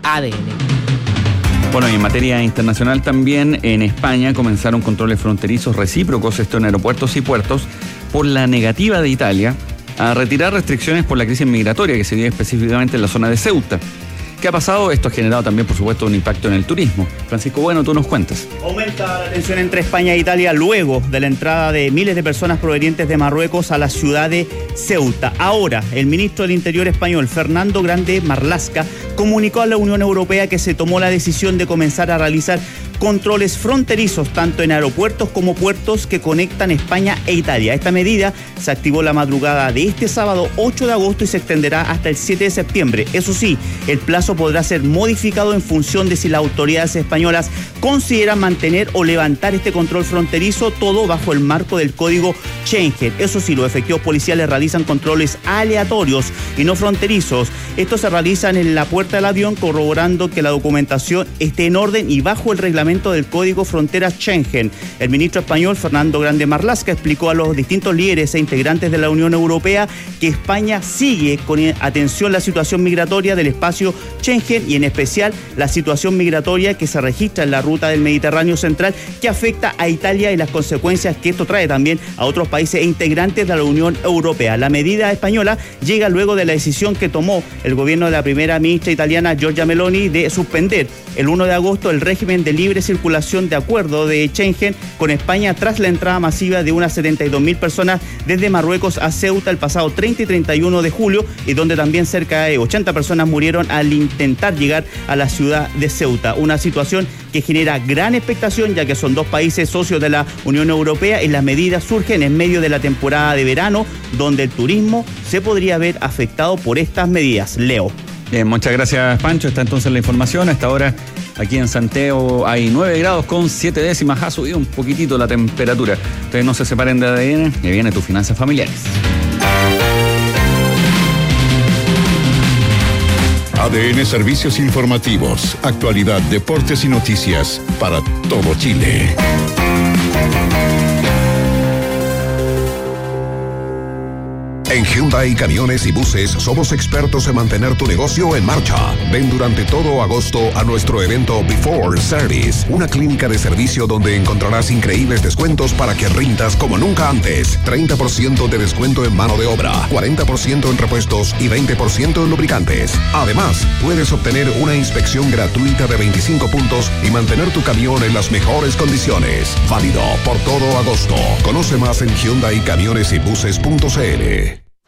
ADN. Bueno, y en materia internacional también, en España comenzaron controles fronterizos recíprocos, esto en aeropuertos y puertos, por la negativa de Italia a retirar restricciones por la crisis migratoria que se vive específicamente en la zona de Ceuta. ¿Qué ha pasado? Esto ha generado también, por supuesto, un impacto en el turismo. Francisco Bueno, tú nos cuentas. Aumenta la tensión entre España e Italia luego de la entrada de miles de personas provenientes de Marruecos a la ciudad de Ceuta. Ahora, el ministro del Interior español, Fernando Grande Marlaska, comunicó a la Unión Europea que se tomó la decisión de comenzar a realizar controles fronterizos tanto en aeropuertos como puertos que conectan España e Italia. Esta medida se activó la madrugada de este sábado 8 de agosto y se extenderá hasta el 7 de septiembre. Eso sí, el plazo podrá ser modificado en función de si las autoridades españolas consideran mantener o levantar este control fronterizo, todo bajo el marco del código Schengen. Eso sí, los efectivos policiales realizan controles aleatorios y no fronterizos. Estos se realizan en la puerta del avión corroborando que la documentación esté en orden y bajo el reglamento del Código Fronteras Schengen. El ministro español Fernando Grande Marlaska explicó a los distintos líderes e integrantes de la Unión Europea que España sigue con atención la situación migratoria del espacio Schengen y en especial la situación migratoria que se registra en la ruta del Mediterráneo Central que afecta a Italia y las consecuencias que esto trae también a otros países integrantes de la Unión Europea. La medida española llega luego de la decisión que tomó el gobierno de la primera ministra italiana Giorgia Meloni de suspender el 1 de agosto el régimen de libre circulación de acuerdo de Schengen con España tras la entrada masiva de unas 72.000 personas desde Marruecos a Ceuta el pasado 30 y 31 de julio y donde también cerca de 80 personas murieron al intentar llegar a la ciudad de Ceuta. Una situación que genera gran expectación ya que son dos países socios de la Unión Europea y las medidas surgen en medio de la temporada de verano donde el turismo se podría ver afectado por estas medidas. Leo. Bien, muchas gracias, Pancho. Está entonces la información. Hasta ahora aquí en Santiago hay 9 grados con 7 décimas. Ha subido un poquitito la temperatura. Ustedes no se separen de ADN, que viene tus finanzas familiares. ADN Servicios Informativos, actualidad, deportes y noticias para todo Chile. En Hyundai Camiones y Buses somos expertos en mantener tu negocio en marcha. Ven durante todo agosto a nuestro evento Before Service, una clínica de servicio donde encontrarás increíbles descuentos para que rindas como nunca antes. 30% de descuento en mano de obra, 40% en repuestos y 20% en lubricantes. Además, puedes obtener una inspección gratuita de 25 puntos y mantener tu camión en las mejores condiciones. Válido por todo agosto. Conoce más en HyundaiCamionesyBuses.cl.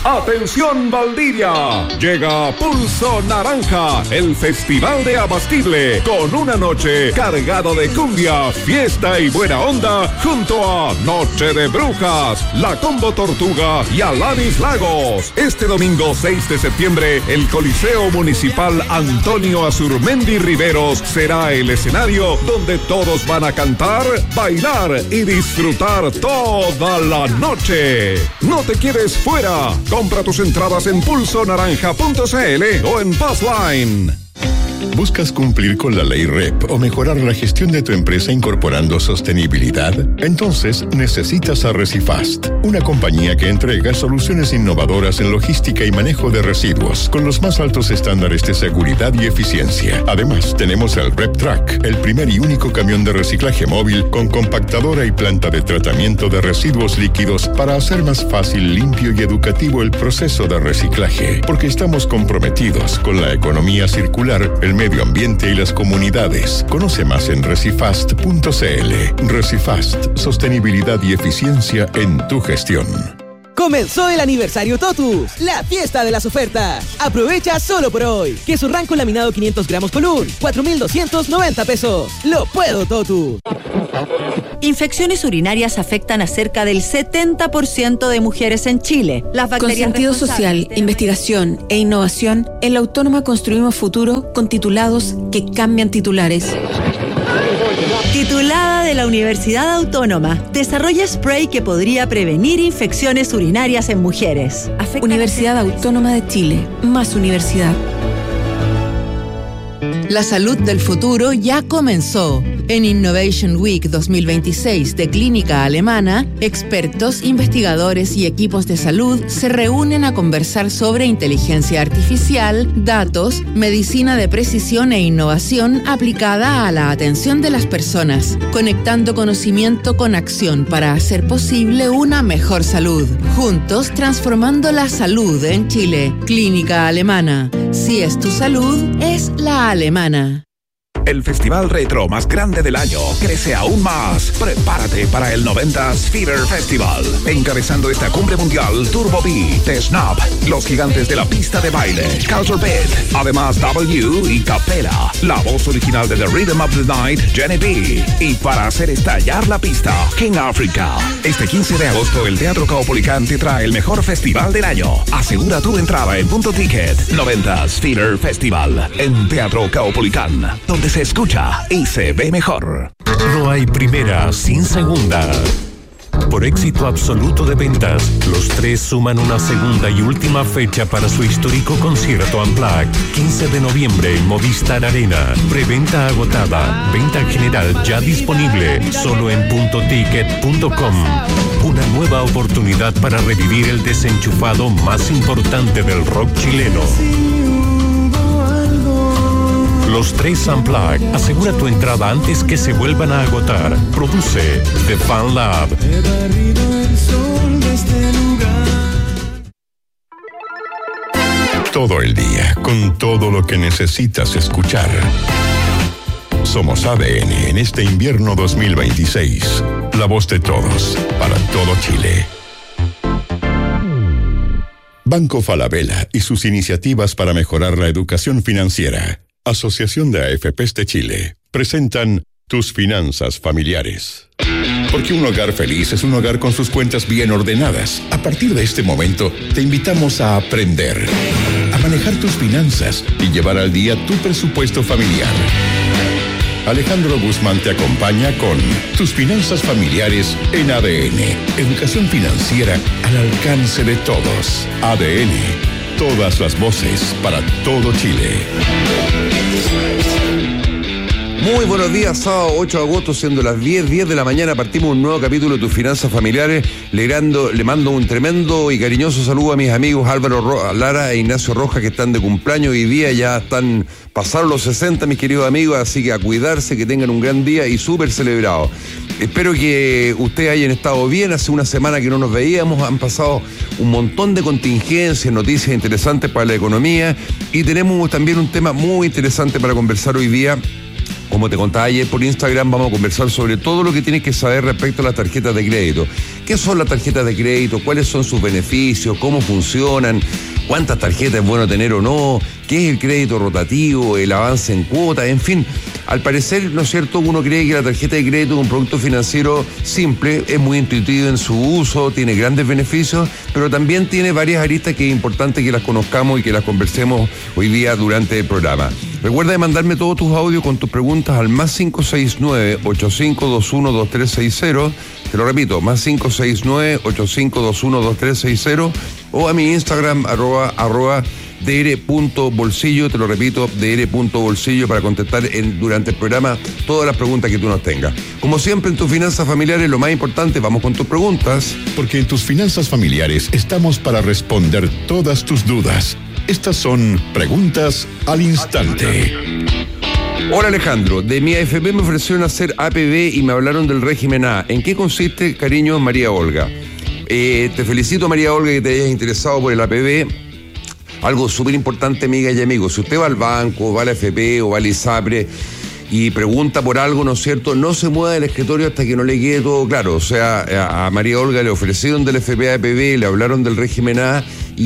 Atención Valdivia, llega Pulso Naranja, el festival de Abastible, con una noche cargada de cumbia, fiesta y buena onda, junto a Noche de Brujas, La Combo Tortuga y Alanis Lagos. Este domingo 6 de septiembre, el Coliseo Municipal Antonio Azurmendi Riveros será el escenario donde todos van a cantar, bailar y disfrutar toda la noche. No te quedes fuera. Compra tus entradas en pulsonaranja.cl o en Passline. ¿Buscas cumplir con la ley REP o mejorar la gestión de tu empresa incorporando sostenibilidad? Entonces necesitas a Recifast, una compañía que entrega soluciones innovadoras en logística y manejo de residuos con los más altos estándares de seguridad y eficiencia. Además, tenemos el REP Track, el primer y único camión de reciclaje móvil con compactadora y planta de tratamiento de residuos líquidos para hacer más fácil, limpio y educativo el proceso de reciclaje, porque estamos comprometidos con la economía circular, el medio ambiente y las comunidades. Conoce más en recifast.cl. Recifast, sostenibilidad y eficiencia en tu gestión. Comenzó el aniversario Totus, la fiesta de las ofertas. Aprovecha solo por hoy. Queso Ranco laminado 500 gramos Colún, 4,290 pesos. Lo puedo, Totus. Infecciones urinarias afectan a cerca del 70% de mujeres en Chile. Con sentido social, investigación e innovación, en la Autónoma construimos futuro con titulados que cambian titulares. Titulada de la Universidad Autónoma, desarrolla spray que podría prevenir infecciones urinarias en mujeres. Universidad Autónoma de Chile, más universidad. La salud del futuro ya comenzó. En Innovation Week 2026 de Clínica Alemana, expertos, investigadores y equipos de salud se reúnen a conversar sobre inteligencia artificial, datos, medicina de precisión e innovación aplicada a la atención de las personas, conectando conocimiento con acción para hacer posible una mejor salud. Juntos, transformando la salud en Chile. Clínica Alemana. Si es tu salud, es la alemana. El festival retro más grande del año crece aún más. Prepárate para el 90s Fever Festival. Encabezando esta cumbre mundial, Turbo B, The Snap, los gigantes de la pista de baile, Culture Beat, además W y Capela, la voz original de The Rhythm of the Night, Jenny B. Y para hacer estallar la pista, King Africa. Este 15 de agosto, el Teatro Caupolicán te trae el mejor festival del año. Asegura tu entrada en Punto Ticket. 90s Fever Festival, en Teatro Caupolicán, donde se escucha y se ve mejor. No hay primera sin segunda. Por éxito absoluto de ventas, los tres suman una segunda y última fecha para su histórico concierto Unplugged, 15 de noviembre en Movistar Arena. Preventa agotada, venta general ya disponible, solo en puntoticket.com. Una nueva oportunidad para revivir el desenchufado más importante del rock chileno. Los tres Unplugged. Asegura tu entrada antes que se vuelvan a agotar. Produce The Fan Lab. Todo el día, con todo lo que necesitas escuchar. Somos ADN en este invierno 2026. La voz de todos, para todo Chile. Banco Falabella y sus iniciativas para mejorar la educación financiera. Asociación de AFPs de Chile, presentan Tus Finanzas Familiares. Porque un hogar feliz es un hogar con sus cuentas bien ordenadas. A partir de este momento, te invitamos a aprender, a manejar tus finanzas y llevar al día tu presupuesto familiar. Alejandro Guzmán te acompaña con Tus Finanzas Familiares en ADN. Educación financiera al alcance de todos. ADN. Todas las voces para todo Chile. Muy buenos días, sábado 8 de agosto, siendo las 10 de la mañana, partimos un nuevo capítulo de Tus Finanzas Familiares. Le mando un tremendo y cariñoso saludo a mis amigos Álvaro Lara e Ignacio Rojas, que están de cumpleaños hoy día, ya pasaron los 60, mis queridos amigos, así que a cuidarse, que tengan un gran día y súper celebrado. Espero que ustedes hayan estado bien. Hace una semana que no nos veíamos, han pasado un montón de contingencias, noticias interesantes para la economía, y tenemos también un tema muy interesante para conversar hoy día, Como te contaba ayer por Instagram, vamos a conversar sobre todo lo que tienes que saber respecto a las tarjetas de crédito. ¿Qué son las tarjetas de crédito? ¿Cuáles son sus beneficios? ¿Cómo funcionan? ¿Cuántas tarjetas es bueno tener o no? ¿Qué es el crédito rotativo? ¿El avance en cuota? En fin, al parecer, ¿no es cierto? Uno cree que la tarjeta de crédito es un producto financiero simple, es muy intuitivo en su uso, tiene grandes beneficios, pero también tiene varias aristas que es importante que las conozcamos y que las conversemos hoy día durante el programa. Recuerda de mandarme todos tus audios con tus preguntas al más 569-8521-2360. Te lo repito, más 569-8521-2360 o a mi Instagram, arroba dr.bolsillo, te lo repito, dr.bolsillo para contestar durante el programa todas las preguntas que tú nos tengas. Como siempre en tus finanzas familiares, lo más importante, vamos con tus preguntas. Porque en tus finanzas familiares estamos para responder todas tus dudas. Estas son preguntas al instante. Hola Alejandro, de mi AFP me ofrecieron hacer APB y me hablaron del régimen A. ¿En qué consiste, cariño, María Olga? Te felicito, María Olga, que te hayas interesado por el APB. Algo súper importante, amigas y amigos. Si usted va al banco, va a la AFP o va al ISAPRE y pregunta por algo, ¿no es cierto? No se mueva del escritorio hasta que no le quede todo claro. O sea, a María Olga le ofrecieron del FP APB, le hablaron del régimen A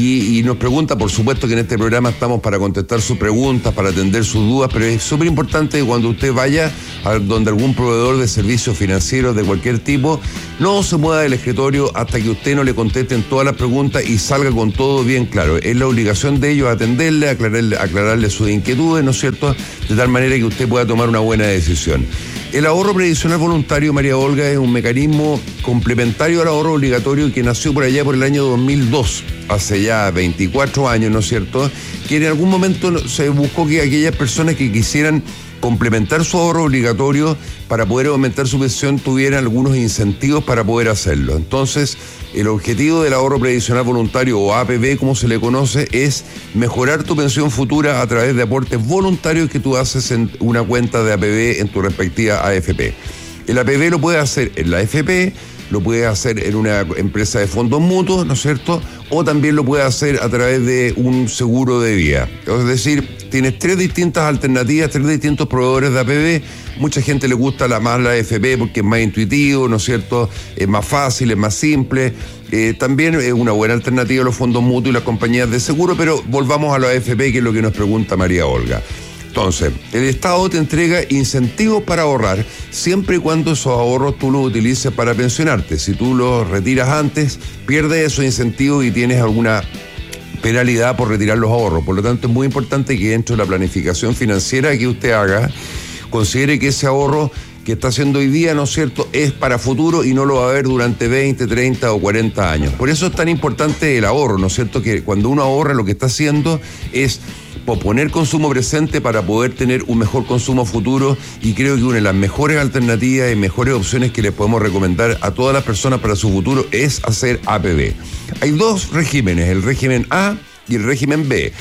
y nos pregunta, por supuesto que en este programa estamos para contestar sus preguntas, para atender sus dudas, pero es súper importante que cuando usted vaya a donde algún proveedor de servicios financieros de cualquier tipo, no se mueva del escritorio hasta que usted no le contesten todas las preguntas y salga con todo bien claro. Es la obligación de ellos atenderle, aclararle sus inquietudes, ¿no es cierto? De tal manera que usted pueda tomar una buena decisión. El ahorro previsional voluntario, María Olga, es un mecanismo complementario al ahorro obligatorio que nació por allá por el año 2002, hace ya 24 años, ¿no es cierto? Que en algún momento se buscó que aquellas personas que quisieran complementar su ahorro obligatorio para poder aumentar su pensión tuvieran algunos incentivos para poder hacerlo. Entonces, el objetivo del ahorro previsional voluntario, o APB como se le conoce, es mejorar tu pensión futura a través de aportes voluntarios que tú haces en una cuenta de APB en tu respectiva AFP. El APB lo puedes hacer en la AFP, lo puedes hacer en una empresa de fondos mutuos, ¿no es cierto? O también lo puedes hacer a través de un seguro de vida. Es decir, tienes 3 distintas alternativas, 3 distintos proveedores de APB. Mucha gente le gusta más la AFP porque es más intuitivo, ¿no es cierto? Es más fácil, es más simple. También es una buena alternativa los fondos mutuos y las compañías de seguro, pero volvamos a la AFP, que es lo que nos pregunta María Olga. Entonces, el Estado te entrega incentivos para ahorrar siempre y cuando esos ahorros tú los utilices para pensionarte. Si tú los retiras antes, pierdes esos incentivos y tienes alguna penalidad por retirar los ahorros. Por lo tanto, es muy importante que dentro de la planificación financiera que usted haga, considere que ese ahorro que está haciendo hoy día, ¿no es cierto?, es para futuro y no lo va a ver durante 20, 30 o 40 años. Por eso es tan importante el ahorro, ¿no es cierto?, que cuando uno ahorra lo que está haciendo es posponer consumo presente para poder tener un mejor consumo futuro, y creo que una de las mejores alternativas y mejores opciones que les podemos recomendar a todas las personas para su futuro es hacer APB. Hay 2 regímenes, el régimen A y el régimen B.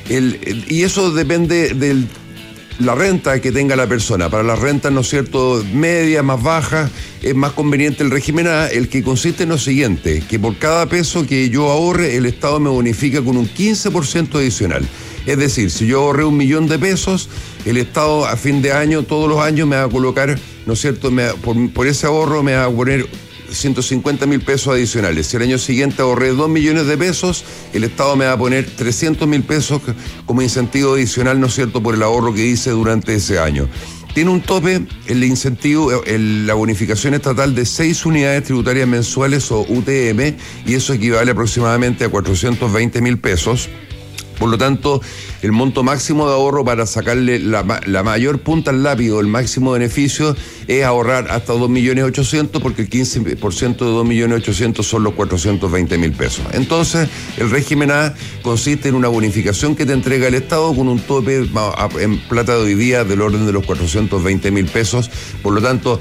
Y eso depende de la renta que tenga la persona. Para las rentas, ¿no es cierto?, medias, más bajas, es más conveniente el régimen A, el que consiste en lo siguiente, que por cada peso que yo ahorre, el Estado me bonifica con un 15% adicional. Es decir, si yo ahorré 1 millón de pesos, el Estado a fin de año, todos los años, me va a colocar, ¿no es cierto?, por ese ahorro me va a poner 150.000 pesos adicionales. Si el año siguiente ahorré 2 millones de pesos, el Estado me va a poner 300.000 pesos como incentivo adicional, ¿no es cierto?, por el ahorro que hice durante ese año. Tiene un tope el incentivo, la bonificación estatal de 6 unidades tributarias mensuales o UTM, y eso equivale aproximadamente a 420.000 pesos. Por lo tanto, el monto máximo de ahorro para sacarle la mayor punta al lápiz o el máximo beneficio es ahorrar hasta 2.800.000, porque el 15% de 2.800.000 son los 420.000 pesos. Entonces, el régimen A consiste en una bonificación que te entrega el Estado con un tope en plata de hoy día del orden de los 420.000 pesos. Por lo tanto,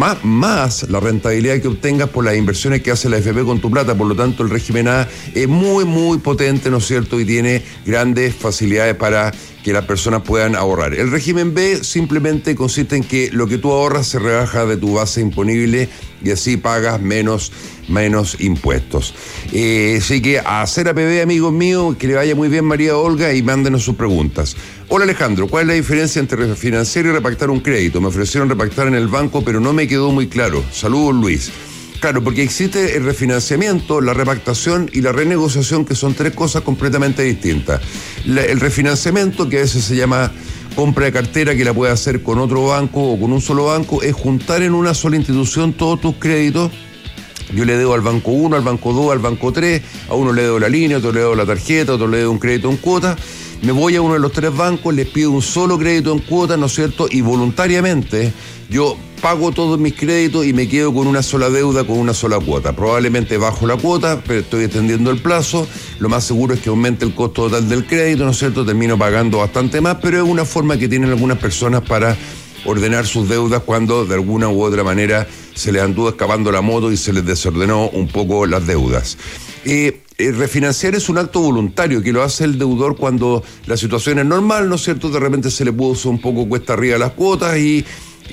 más la rentabilidad que obtengas por las inversiones que hace la AFP con tu plata. Por lo tanto, el régimen A es muy, muy potente, ¿no es cierto?, y tiene grandes facilidades para que las personas puedan ahorrar. El régimen B simplemente consiste en que lo que tú ahorras se rebaja de tu base imponible y así pagas menos impuestos. Así que a hacer APB, amigos míos, que le vaya muy bien, María Olga, y mándenos sus preguntas. Hola Alejandro, ¿cuál es la diferencia entre refinanciar y repactar un crédito? Me ofrecieron repactar en el banco, pero no me quedó muy claro. Saludos, Luis. Claro, porque existe el refinanciamiento, la repactación y la renegociación, que son tres cosas completamente distintas. El refinanciamiento, que a veces se llama compra de cartera, que la puede hacer con otro banco o con un solo banco, es juntar en una sola institución todos tus créditos. Yo le debo al banco 1, al banco 2, al banco 3, a uno le debo la línea, a otro le debo la tarjeta, a otro le debo un crédito en cuota. Me voy a uno de los tres bancos, les pido un solo crédito en cuota, ¿no es cierto? Y voluntariamente yo pago todos mis créditos y me quedo con una sola deuda, con una sola cuota. Probablemente bajo la cuota, pero estoy extendiendo el plazo. Lo más seguro es que aumente el costo total del crédito, ¿no es cierto? Termino pagando bastante más, pero es una forma que tienen algunas personas para ordenar sus deudas cuando de alguna u otra manera se les anduvo escapando la moto y se les desordenó un poco las deudas. Refinanciar es un acto voluntario que lo hace el deudor cuando la situación es normal, ¿no es cierto? De repente se le puso un poco cuesta arriba las cuotas y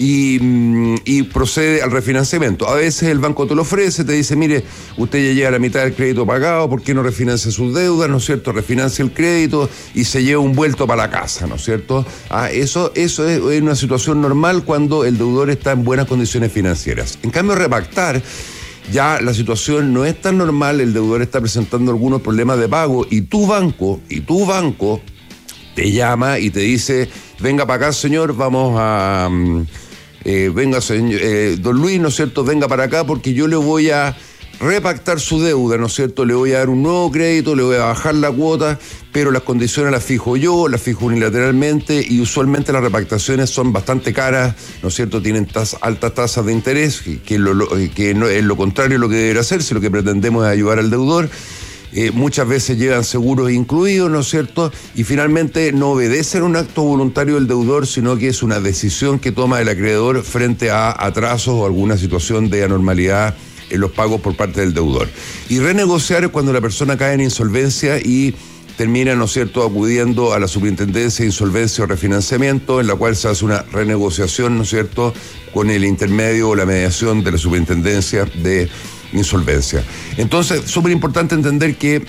procede al refinanciamiento. A veces el banco te lo ofrece, te dice, mire, usted ya llega a la mitad del crédito pagado, ¿por qué no refinancia sus deudas, ¿no es cierto? Refinancia el crédito y se lleva un vuelto para la casa, ¿no es cierto? Eso es una situación normal cuando el deudor está en buenas condiciones financieras. En cambio, repactar, ya la situación no es tan normal, el deudor está presentando algunos problemas de pago y tu banco te llama y te dice, venga para acá, señor, vamos a... venga, señor, don Luis, ¿no es cierto? Venga para acá porque yo le voy a repactar su deuda, ¿no es cierto? Le voy a dar un nuevo crédito, le voy a bajar la cuota, pero las condiciones las fijo yo, las fijo unilateralmente y usualmente las repactaciones son bastante caras, ¿no es cierto? Tienen altas tasas de interés, que no, es lo contrario de lo que debería hacerse, lo que pretendemos es ayudar al deudor. Muchas veces llevan seguros incluidos, ¿no es cierto? Y finalmente no obedecen un acto voluntario del deudor, sino que es una decisión que toma el acreedor frente a atrasos o alguna situación de anormalidad en los pagos por parte del deudor. Y renegociar es cuando la persona cae en insolvencia y termina, ¿no es cierto?, acudiendo a la Superintendencia de Insolvencia o Refinanciamiento, en la cual se hace una renegociación, ¿no es cierto?, con el intermedio o la mediación de la Superintendencia de Insolvencia. Entonces, súper importante entender que